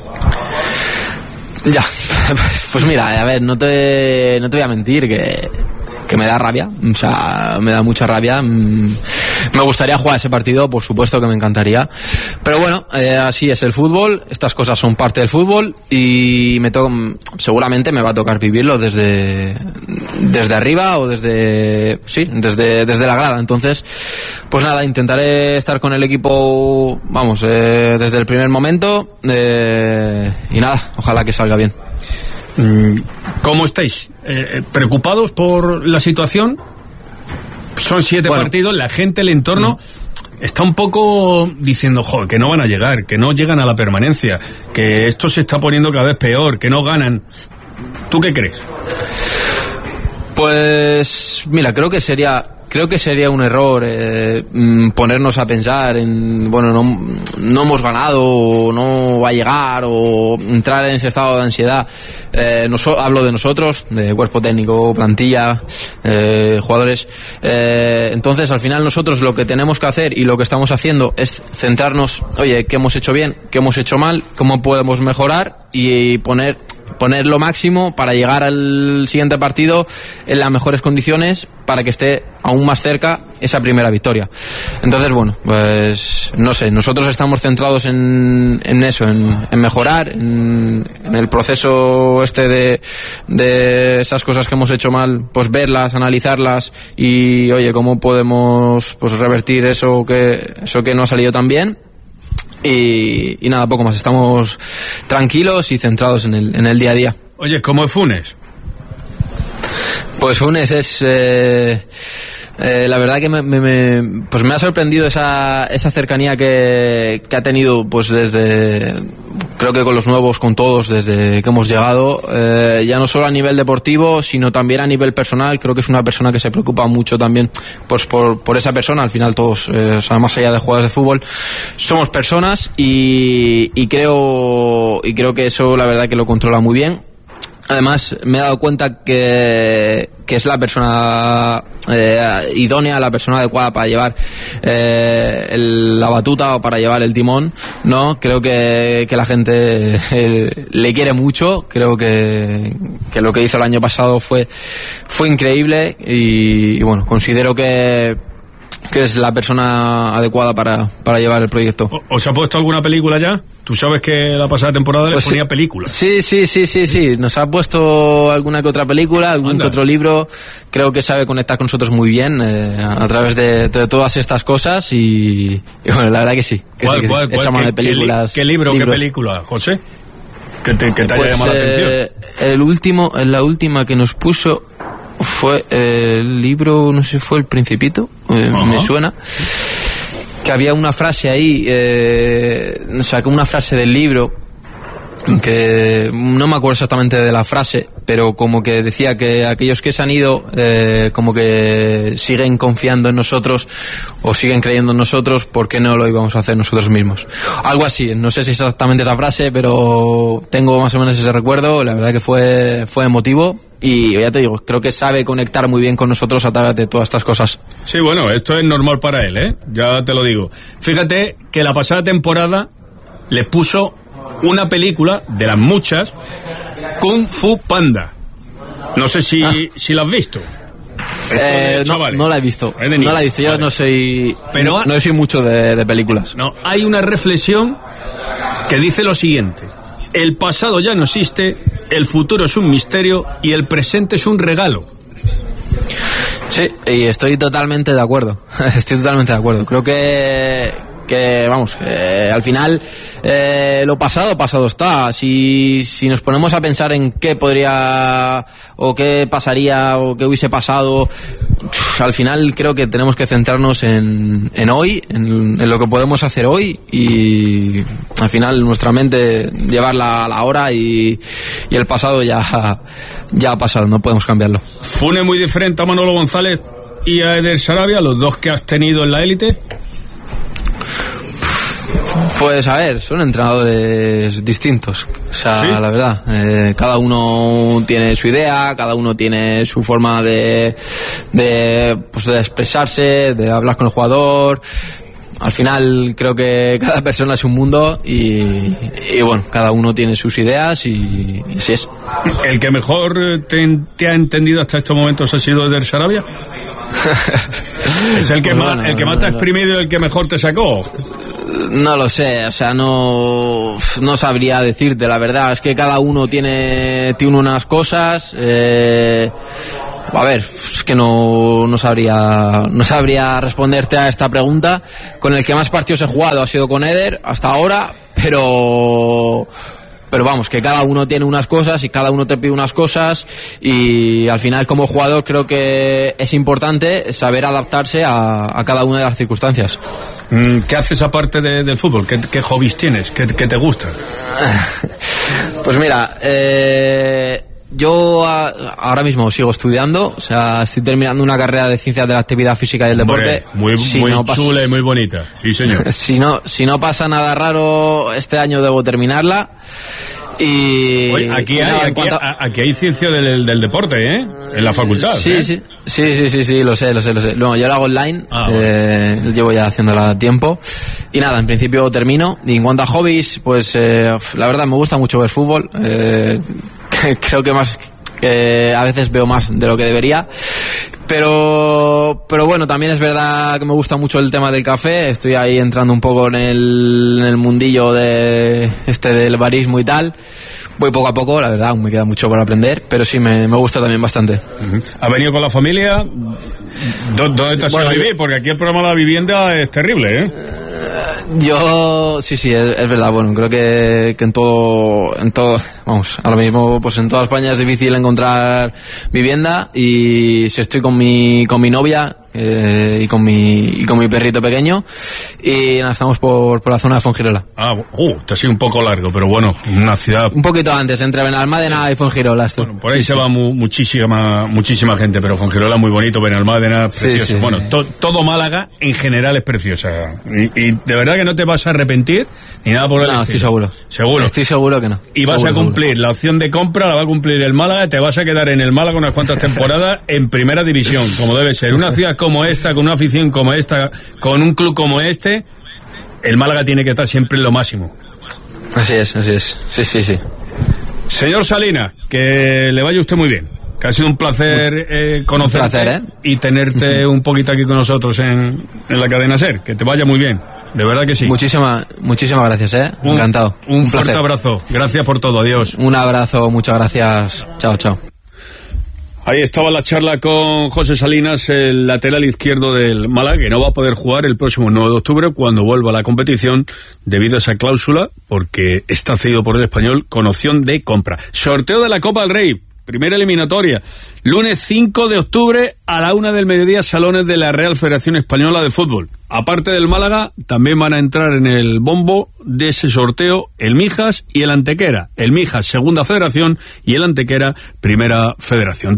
Ya, pues mira, a ver, no te voy a mentir que me da rabia, o sea, me da mucha rabia. Me gustaría jugar ese partido, por supuesto que me encantaría, pero bueno, así es el fútbol, estas cosas son parte del fútbol y seguramente me va a tocar vivirlo desde arriba o desde la grada. Entonces, pues nada, intentaré estar con el equipo, desde el primer momento, y nada, ojalá que salga bien. ¿Cómo estáis? ¿Preocupados por la situación? Son 7 partidos, la gente, el entorno está un poco diciendo, joder, que no van a llegar, que no llegan a la permanencia, que esto se está poniendo cada vez peor, que no ganan. ¿Tú qué crees? Pues mira, creo que sería un error ponernos a pensar en, bueno, no hemos ganado, o no va a llegar, o entrar en ese estado de ansiedad. Hablo de nosotros, de cuerpo técnico, plantilla, jugadores. Entonces, al final nosotros lo que tenemos que hacer y lo que estamos haciendo es centrarnos, oye, qué hemos hecho bien, qué hemos hecho mal, cómo podemos mejorar y poner poner lo máximo para llegar al siguiente partido en las mejores condiciones para que esté aún más cerca esa primera victoria. Entonces, bueno, pues no sé, nosotros estamos centrados en eso, en mejorar, en el proceso de esas cosas que hemos hecho mal, pues verlas, analizarlas y, oye, cómo podemos pues revertir eso que no ha salido tan bien. Y nada, poco más. Estamos tranquilos y centrados en el día a día. Oye, ¿cómo es Funes? Pues Funes es... la verdad que me ha sorprendido esa cercanía que ha tenido pues desde... Creo que con los nuevos, con todos, desde que hemos llegado, ya no solo a nivel deportivo, sino también a nivel personal. Creo que es una persona que se preocupa mucho también pues por esa persona. Al final todos, o sea, más allá de jugadores de fútbol, somos personas y creo que eso la verdad que lo controla muy bien. Además, me he dado cuenta que es la persona idónea, la persona adecuada para llevar la batuta o para llevar el timón, ¿no? Creo que la gente le quiere mucho. Creo que lo que hizo el año pasado fue increíble y bueno, considero que es la persona adecuada para llevar el proyecto. ¿Os ha puesto alguna película ya? Tú sabes que la pasada temporada pues le ponía películas. Sí. Nos ha puesto alguna que otra película, algún que otro libro. Creo que sabe conectar con nosotros muy bien a través de todas estas cosas y bueno, la verdad que sí. ¿Cuál? Echa mano de películas. ¿Qué libro, qué película, José? ¿Que te haya llamado la atención? La última que nos puso fue el libro, no sé, fue El Principito, me suena, que había una frase ahí, sacó una frase del libro, que no me acuerdo exactamente de la frase, pero como que decía que aquellos que se han ido, como que siguen confiando en nosotros o siguen creyendo en nosotros, ¿por qué no lo íbamos a hacer nosotros mismos? Algo así, no sé si es exactamente esa frase, pero tengo más o menos ese recuerdo. La verdad que fue emotivo. Y ya te digo, creo que sabe conectar muy bien con nosotros a través de todas estas cosas. Sí, bueno, esto es normal para él, ¿eh? Ya te lo digo. Fíjate que la pasada temporada le puso una película, de las muchas, Kung Fu Panda. No sé si la has visto. No la he visto. No la he visto, yo no soy... Pero no soy mucho de películas. No, hay una reflexión que dice lo siguiente: el pasado ya no existe, el futuro es un misterio y el presente es un regalo. Sí, y estoy totalmente de acuerdo. Creo que vamos, al final lo pasado está. Si nos ponemos a pensar en qué podría o qué pasaría o qué hubiese pasado, al final creo que tenemos que centrarnos en hoy, en lo que podemos hacer hoy, y al final nuestra mente llevarla a la hora, y el pasado ya ha pasado, no podemos cambiarlo. ¿Funes muy diferente a Manolo González y a Eder Sarabia, los dos que has tenido en la élite? Pues a ver, son entrenadores distintos, o sea, ¿sí? La verdad, cada uno tiene su idea, cada uno tiene su forma de expresarse, de hablar con el jugador. Al final creo que cada persona es un mundo y bueno, cada uno tiene sus ideas y así es. ¿El que mejor te ha entendido hasta estos momentos ha sido Eder Sarabia? ¿Es el que más te ha exprimido y el que mejor te sacó? No lo sé, o sea, no sabría decirte, la verdad. Es que cada uno tiene unas cosas. A ver, es que no sabría responderte a esta pregunta. Con el que más partidos he jugado ha sido con Eder hasta ahora, pero vamos, que cada uno tiene unas cosas y cada uno te pide unas cosas, y al final como jugador creo que es importante saber adaptarse a cada una de las circunstancias. ¿Qué haces aparte del fútbol? ¿Qué hobbies tienes? ¿Qué te gusta? Pues mira, yo ahora mismo sigo estudiando, o sea, estoy terminando una carrera de Ciencias de la Actividad Física y el Deporte. Muy chula y muy bonita, sí señor. si no pasa nada raro, este año debo terminarla. Y oye, aquí hay ciencia del deporte, ¿eh? En la facultad. Sí, lo sé. No, yo lo hago online, bueno. Llevo ya haciéndola tiempo. Y nada, en principio termino. Y en cuanto a hobbies, pues la verdad me gusta mucho ver fútbol. creo que más a veces veo más de lo que debería. Pero bueno, también es verdad que me gusta mucho el tema del café. Estoy ahí entrando un poco en el mundillo del barismo y tal. Voy poco a poco, la verdad, aún me queda mucho por aprender, pero sí me gusta también bastante. ¿Ha venido con la familia? ¿Dónde te has ido a vivir? Porque aquí el programa de la vivienda es terrible, ¿eh? Yo, sí, es verdad. Bueno, creo que en todo, vamos, ahora mismo, pues en toda España es difícil encontrar vivienda, y si estoy con mi novia, y con mi perrito pequeño, y nada, estamos por la zona de Fuengirola. Te ha sido un poco largo, pero bueno, una ciudad... Un poquito antes, entre Benalmádena y Fuengirola. Bueno, por ahí se va muchísima gente, pero Fuengirola es muy bonito, Benalmádena, precioso. Bueno, todo Málaga en general es preciosa, y de verdad que no te vas a arrepentir ni nada por el estilo. Estoy seguro. ¿Seguro? Estoy seguro que no. Y vas a cumplir la opción de compra, la va a cumplir el Málaga, te vas a quedar en el Málaga unas cuantas temporadas en primera división, como debe ser. Una ciudad como esta, con una afición como esta, con un club como este, el Málaga tiene que estar siempre en lo máximo. Así es. Sí. Señor Salinas, que le vaya usted muy bien. Que ha sido un placer conocerte y tenerte un poquito aquí con nosotros en la cadena SER. Que te vaya muy bien. De verdad que sí. Muchísimas gracias, encantado. Un fuerte abrazo. Gracias por todo. Adiós. Un abrazo, muchas gracias. Chao. Ahí estaba la charla con José Salinas, el lateral izquierdo del Málaga, que no va a poder jugar el próximo 9 de octubre cuando vuelva a la competición debido a esa cláusula, porque está cedido por el Español con opción de compra. Sorteo de la Copa del Rey. Primera eliminatoria, lunes 5 de octubre a la 1 del mediodía, salones de la Real Federación Española de Fútbol. Aparte del Málaga, también van a entrar en el bombo de ese sorteo el Mijas y el Antequera. El Mijas, segunda federación, y el Antequera, primera federación.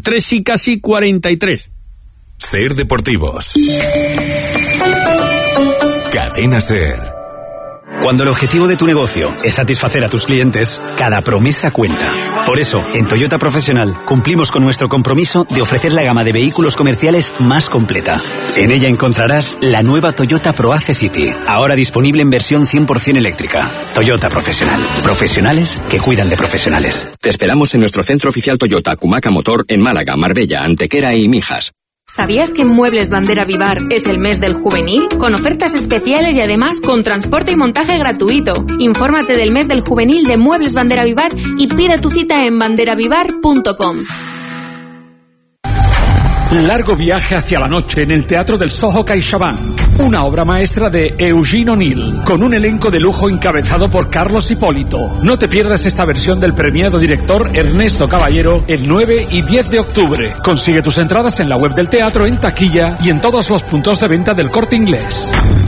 3:43. SER Deportivos. Cadena SER. Cuando el objetivo de tu negocio es satisfacer a tus clientes, cada promesa cuenta. Por eso, en Toyota Profesional cumplimos con nuestro compromiso de ofrecer la gama de vehículos comerciales más completa. En ella encontrarás la nueva Toyota ProAce City, ahora disponible en versión 100% eléctrica. Toyota Profesional. Profesionales que cuidan de profesionales. Te esperamos en nuestro centro oficial Toyota Cumaca Motor en Málaga, Marbella, Antequera y Mijas. ¿Sabías que en Muebles Bandera Vivar es el mes del juvenil? Con ofertas especiales y además con transporte y montaje gratuito. Infórmate del mes del juvenil de Muebles Bandera Vivar y pide tu cita en banderavivar.com. Largo viaje hacia la noche en el Teatro del Soho CaixaBank. Una obra maestra de Eugene O'Neill, con un elenco de lujo encabezado por Carlos Hipólito. No te pierdas esta versión del premiado director Ernesto Caballero el 9 y 10 de octubre. Consigue tus entradas en la web del teatro, en taquilla y en todos los puntos de venta del Corte Inglés.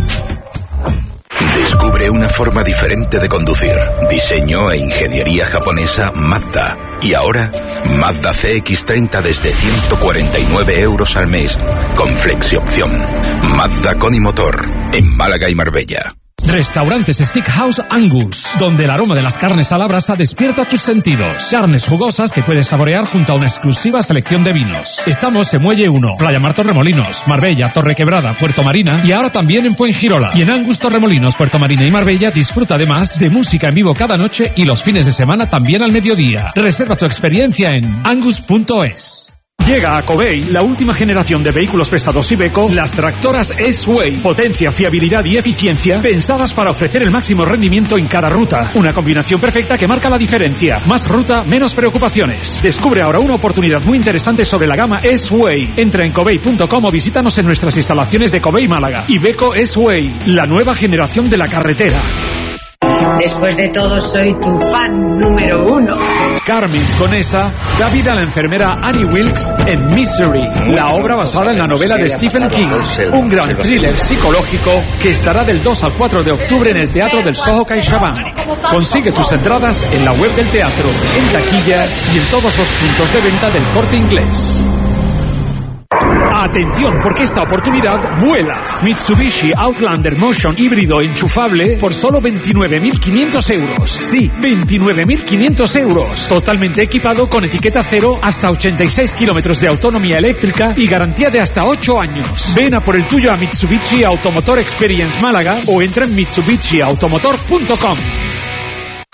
Descubre una forma diferente de conducir. Diseño e ingeniería japonesa Mazda. Y ahora, Mazda CX-30 desde 149 euros al mes, con flexi-opción. Mazda con y motor, en Málaga y Marbella. Restaurantes Steakhouse Angus, donde el aroma de las carnes a la brasa despierta tus sentidos. Carnes jugosas que puedes saborear junto a una exclusiva selección de vinos. Estamos en Muelle 1, Playa Mar Torremolinos, Marbella, Torrequebrada, Puerto Marina y ahora también en Fuengirola. Y en Angus Torremolinos, Puerto Marina y Marbella disfruta además de música en vivo cada noche y los fines de semana también al mediodía. Reserva tu experiencia en angus.es. Llega a Covey la última generación de vehículos pesados Iveco, las tractoras S-Way. Potencia, fiabilidad y eficiencia pensadas para ofrecer el máximo rendimiento en cada ruta. Una combinación perfecta que marca la diferencia. Más ruta, menos preocupaciones. Descubre ahora una oportunidad muy interesante sobre la gama S-Way. Entra en covey.com o visítanos en nuestras instalaciones de Covey Málaga. Iveco S-Way, la nueva generación de la carretera. Después de todo, soy tu fan número 1. Carmen Conesa da vida a la enfermera Annie Wilkes en Misery, la obra basada en la novela de Stephen King. Un gran thriller psicológico que estará del 2 al 4 de octubre en el Teatro del Soho CaixaBank. Consigue tus entradas en la web del teatro, en taquilla y en todos los puntos de venta del Corte Inglés. Atención, porque esta oportunidad vuela. Mitsubishi Outlander Motion híbrido enchufable por solo 29.500 euros. Sí, 29.500 euros. Totalmente equipado con etiqueta cero, hasta 86 kilómetros de autonomía eléctrica y garantía de hasta 8 años. Ven a por el tuyo a Mitsubishi Automotor Experience Málaga o entra en mitsubishiautomotor.com.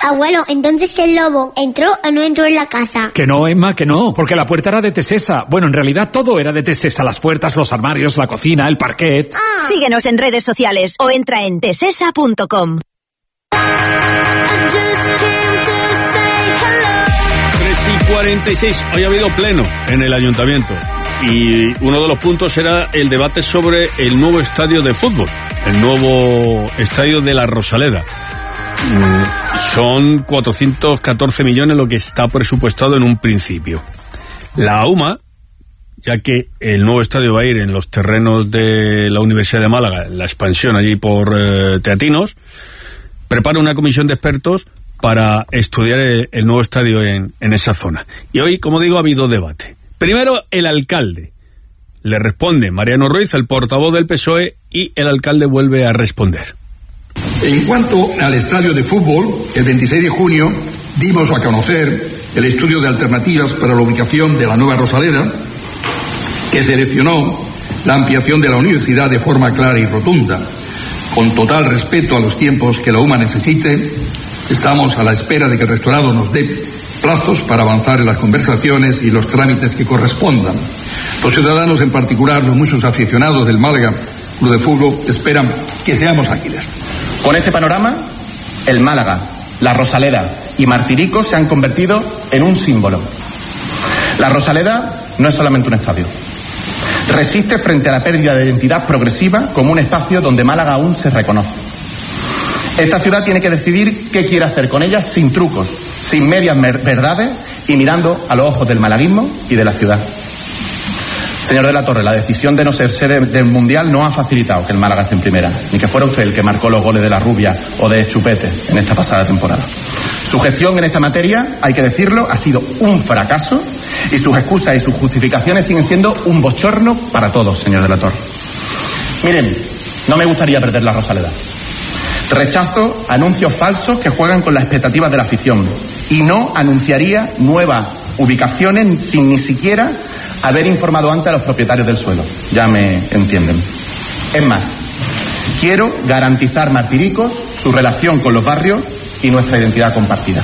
Abuelo, entonces el lobo ¿entró o no entró en la casa? Que no, Emma, que no, porque la puerta era de Tesesa. Bueno, en realidad todo era de Tesesa, las puertas, los armarios, la cocina, el parquet. Síguenos en redes sociales o entra en tesesa.com. 3:46. Hoy ha habido pleno en el ayuntamiento y uno de los puntos era el debate sobre el nuevo estadio de fútbol, el nuevo estadio de la Rosaleda. Son 414 millones lo que está presupuestado en un principio. La UMA, ya que el nuevo estadio va a ir en los terrenos de la Universidad de Málaga, la expansión allí por Teatinos, prepara una comisión de expertos para estudiar el nuevo estadio en esa zona. Y hoy, como digo, ha habido debate. Primero, el alcalde. Le responde Mariano Ruiz, el portavoz del PSOE, y el alcalde vuelve a responder. En cuanto al estadio de fútbol, el 26 de junio dimos a conocer el estudio de alternativas para la ubicación de la nueva Rosaleda, que seleccionó la ampliación de la universidad de forma clara y rotunda. Con total respeto a los tiempos que la UMA necesite, estamos a la espera de que el rectorado nos dé plazos para avanzar en las conversaciones y los trámites que correspondan. Los ciudadanos, en particular los muchos aficionados del Málaga Club de Fútbol, esperan que seamos ágiles. Con este panorama, el Málaga, la Rosaleda y Martirico se han convertido en un símbolo. La Rosaleda no es solamente un estadio. Resiste frente a la pérdida de identidad progresiva como un espacio donde Málaga aún se reconoce. Esta ciudad tiene que decidir qué quiere hacer con ella sin trucos, sin medias verdades y mirando a los ojos del malaguismo y de la ciudad. Señor de la Torre, la decisión de no ser sede del Mundial no ha facilitado que el Málaga esté en primera, ni que fuera usted el que marcó los goles de la Rubia o de Chupete en esta pasada temporada. Su gestión en esta materia, hay que decirlo, ha sido un fracaso y sus excusas y sus justificaciones siguen siendo un bochorno para todos, señor de la Torre. Miren, no me gustaría perder la Rosaleda. Rechazo anuncios falsos que juegan con las expectativas de la afición y no anunciaría nuevas ubicaciones sin ni siquiera haber informado antes a los propietarios del suelo. Ya me entienden. Es más, quiero garantizar Martiricos, su relación con los barrios y nuestra identidad compartida.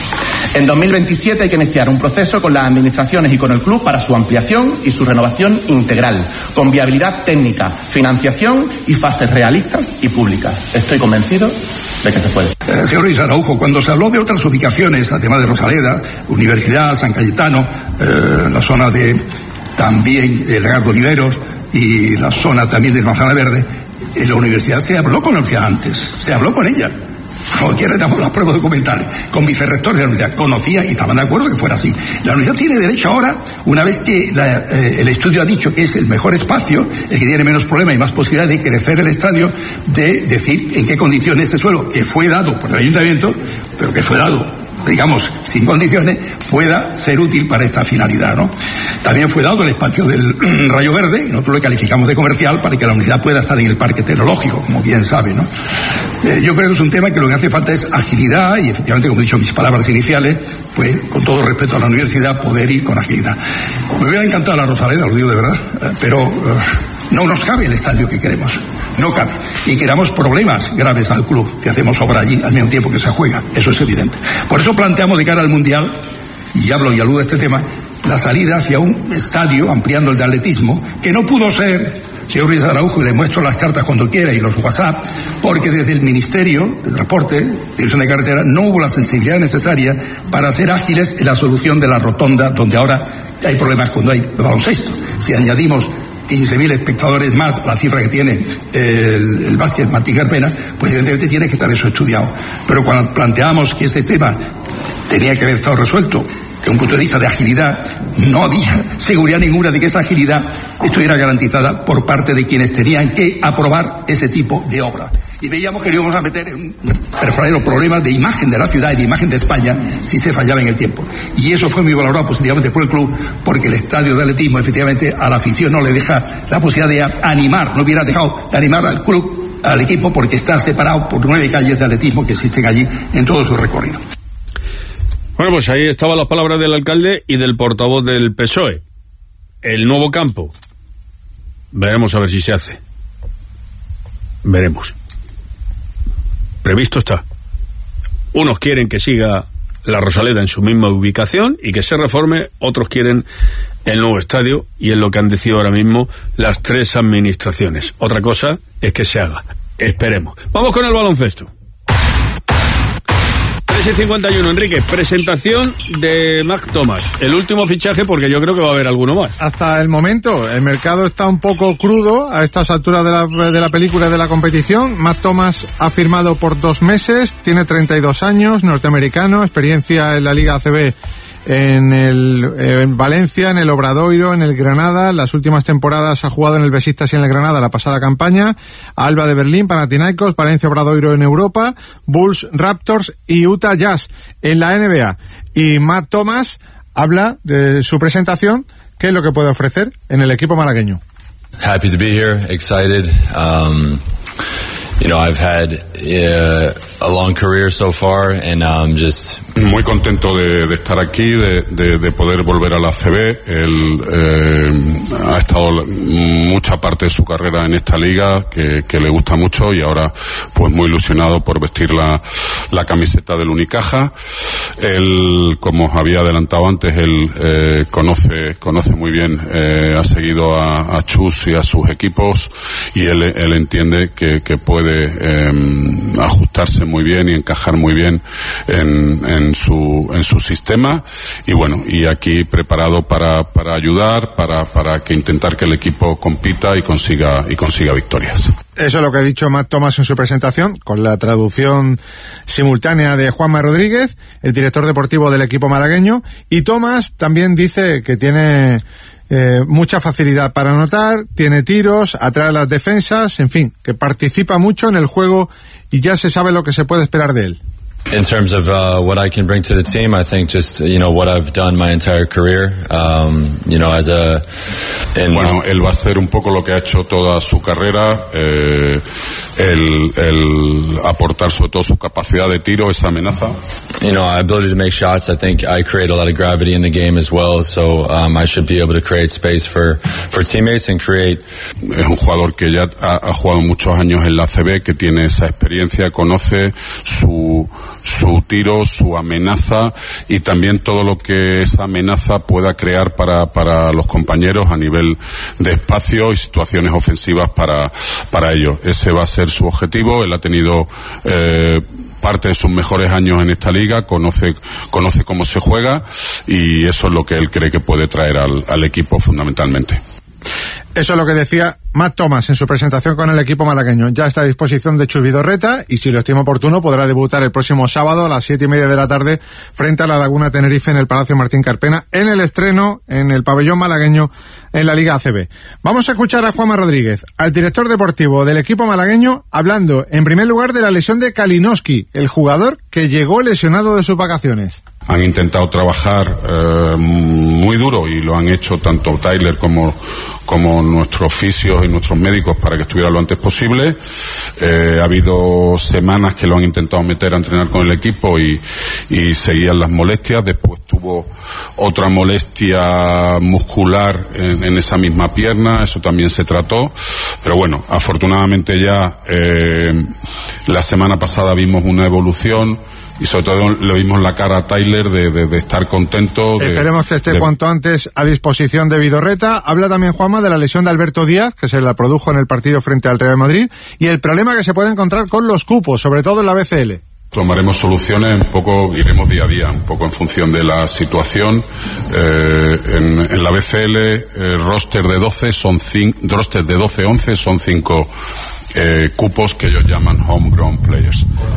En 2027 hay que iniciar un proceso con las administraciones y con el club para su ampliación y su renovación integral, con viabilidad técnica, financiación y fases realistas y públicas. Estoy convencido de que se puede. Señor Luis Araujo, cuando se habló de otras ubicaciones, además de Rosaleda, Universidad, San Cayetano, la zona de también Lagardo Oliveros y la zona también de Manzana Verde, en la universidad se habló con la universidad antes, se habló con ella. No quiere dar las pruebas documentales. Con vicerrectores de la universidad conocía y estaban de acuerdo que fuera así. La universidad tiene derecho ahora, una vez que el estudio ha dicho que es el mejor espacio, el que tiene menos problemas y más posibilidad de crecer el estadio, de decir en qué condiciones ese suelo, que fue dado por el ayuntamiento, pero que fue dado, digamos, sin condiciones, pueda ser útil para esta finalidad, ¿no? También fue dado el espacio del Rayo Verde, y nosotros lo calificamos de comercial, para que la universidad pueda estar en el parque tecnológico, como bien sabe, ¿no? Yo creo que es un tema que lo que hace falta es agilidad, y efectivamente, como he dicho en mis palabras iniciales, pues, con todo respeto a la universidad, poder ir con agilidad. Me hubiera encantado la Rosaleda, lo digo de verdad, pero no nos cabe el estadio que queremos. No cabe. Y creamos problemas graves al club, que hacemos obra allí al mismo tiempo que se juega. Eso es evidente. Por eso planteamos de cara al Mundial, y hablo y aludo a este tema, la salida hacia un estadio, ampliando el de atletismo, que no pudo ser, señor Ruiz Araujo, y le muestro las cartas cuando quiera y los WhatsApp, porque desde el Ministerio de Transporte, Dirección de Carretera, no hubo la sensibilidad necesaria para ser ágiles en la solución de la rotonda, donde ahora hay problemas cuando hay baloncesto. Si añadimos 15.000 espectadores más, la cifra que tiene el básquet Martí Carpena, pues evidentemente tiene que estar eso estudiado. Pero cuando planteamos que ese tema tenía que haber estado resuelto desde un punto de vista de agilidad, no había seguridad ninguna de que esa agilidad estuviera garantizada por parte de quienes tenían que aprobar ese tipo de obra. Y veíamos que íbamos a meter en un verdadero problema de imagen de la ciudad y de imagen de España si se fallaba en el tiempo. Y eso fue muy valorado positivamente por el club, porque el estadio de atletismo efectivamente a la afición no le deja la posibilidad de animar, no hubiera dejado de animar al club, al equipo, porque está separado por 9 calles de atletismo que existen allí en todo su recorrido. Bueno, pues ahí estaban las palabras del alcalde y del portavoz del PSOE. El nuevo campo. Veremos a ver si se hace. Veremos. Previsto está. Unos quieren que siga la Rosaleda en su misma ubicación y que se reforme, otros quieren el nuevo estadio, y es lo que han decidido ahora mismo las 3 administraciones. Otra cosa es que se haga. Esperemos. Vamos con el baloncesto. 3:51, Enrique, presentación de Matt Thomas, el último fichaje, porque yo creo que va a haber alguno más. Hasta el momento, el mercado está un poco crudo a estas alturas de la película y de la competición. Matt Thomas ha firmado por 2 meses, tiene 32 años, norteamericano, experiencia en la Liga ACB en Valencia, en el Obradoiro, en el Granada. Las últimas temporadas ha jugado en el Besiktas y en el Granada la pasada campaña. Alba de Berlín, Panathinaikos, Valencia, Obradoiro en Europa, Bulls, Raptors y Utah Jazz en la NBA. Y Matt Thomas habla de su presentación, qué es lo que puede ofrecer en el equipo malagueño. Happy to be here, excited. I've had a long career so far, and just muy contento de estar aquí, de poder volver a la ACB. Él ha estado mucha parte de su carrera en esta liga, que le gusta mucho, y ahora pues muy ilusionado por vestir la camiseta del Unicaja. Él, como os había adelantado antes, él conoce muy bien, ha seguido a Chus y a sus equipos, y él entiende que puede ajustarse muy bien y encajar muy bien en su sistema, y bueno, y aquí preparado para ayudar, para que intentar que el equipo compita y consiga victorias. Eso es lo que ha dicho Matt Thomas en su presentación, con la traducción simultánea de Juanma Rodríguez, el director deportivo del equipo malagueño. Y Thomas también dice que tiene mucha facilidad para anotar, tiene tiros, atrae a las defensas, en fin, que participa mucho en el juego y ya se sabe lo que se puede esperar de él. In terms of what I can bring to the team, I think just what I've done my entire career, Bueno, él va a hacer un poco lo que ha hecho toda su carrera, el aportar sobre todo su capacidad de tiro, esa amenaza. Ability to make shots. I think I create a lot of gravity in the game as well, so I should be able to create space for teammates and create. Es un jugador que ya ha jugado muchos años en la ACB, que tiene esa experiencia, conoce su tiro, su amenaza, y también todo lo que esa amenaza pueda crear para los compañeros a nivel de espacio y situaciones ofensivas para ellos. Ese va a ser su objetivo. Él ha tenido parte de sus mejores años en esta liga, conoce cómo se juega, y eso es lo que él cree que puede traer al equipo fundamentalmente. Eso es lo que decía Matt Thomas en su presentación con el equipo malagueño. Ya está a disposición de Chus Vidorreta, y si lo estima oportuno podrá debutar el próximo sábado a las 7:30 de la tarde frente a la Laguna Tenerife en el Palacio Martín Carpena, en el estreno en el pabellón malagueño en la Liga ACB. Vamos a escuchar a Juanma Rodríguez, al director deportivo del equipo malagueño, hablando en primer lugar de la lesión de Kalinowski, el jugador que llegó lesionado de sus vacaciones. Han intentado trabajar muy duro, y lo han hecho tanto Tyler como nuestros fisios y nuestros médicos para que estuviera lo antes posible. Ha habido semanas que lo han intentado meter a entrenar con el equipo y seguían las molestias. Después tuvo otra molestia muscular en esa misma pierna, eso también se trató. Pero bueno, afortunadamente ya la semana pasada vimos una evolución, y sobre todo le vimos la cara a Tyler de estar contento. Esperemos que esté cuanto antes a disposición de Vidorreta. Habla también Juanma de la lesión de Alberto Díaz, que se la produjo en el partido frente al Real Madrid, y el problema que se puede encontrar con los cupos, sobre todo en la BCL. Tomaremos soluciones un poco, iremos día a día, un poco en función de la situación. En la BCL, roster de 12-11 son 5 cupos que ellos llaman homegrown players.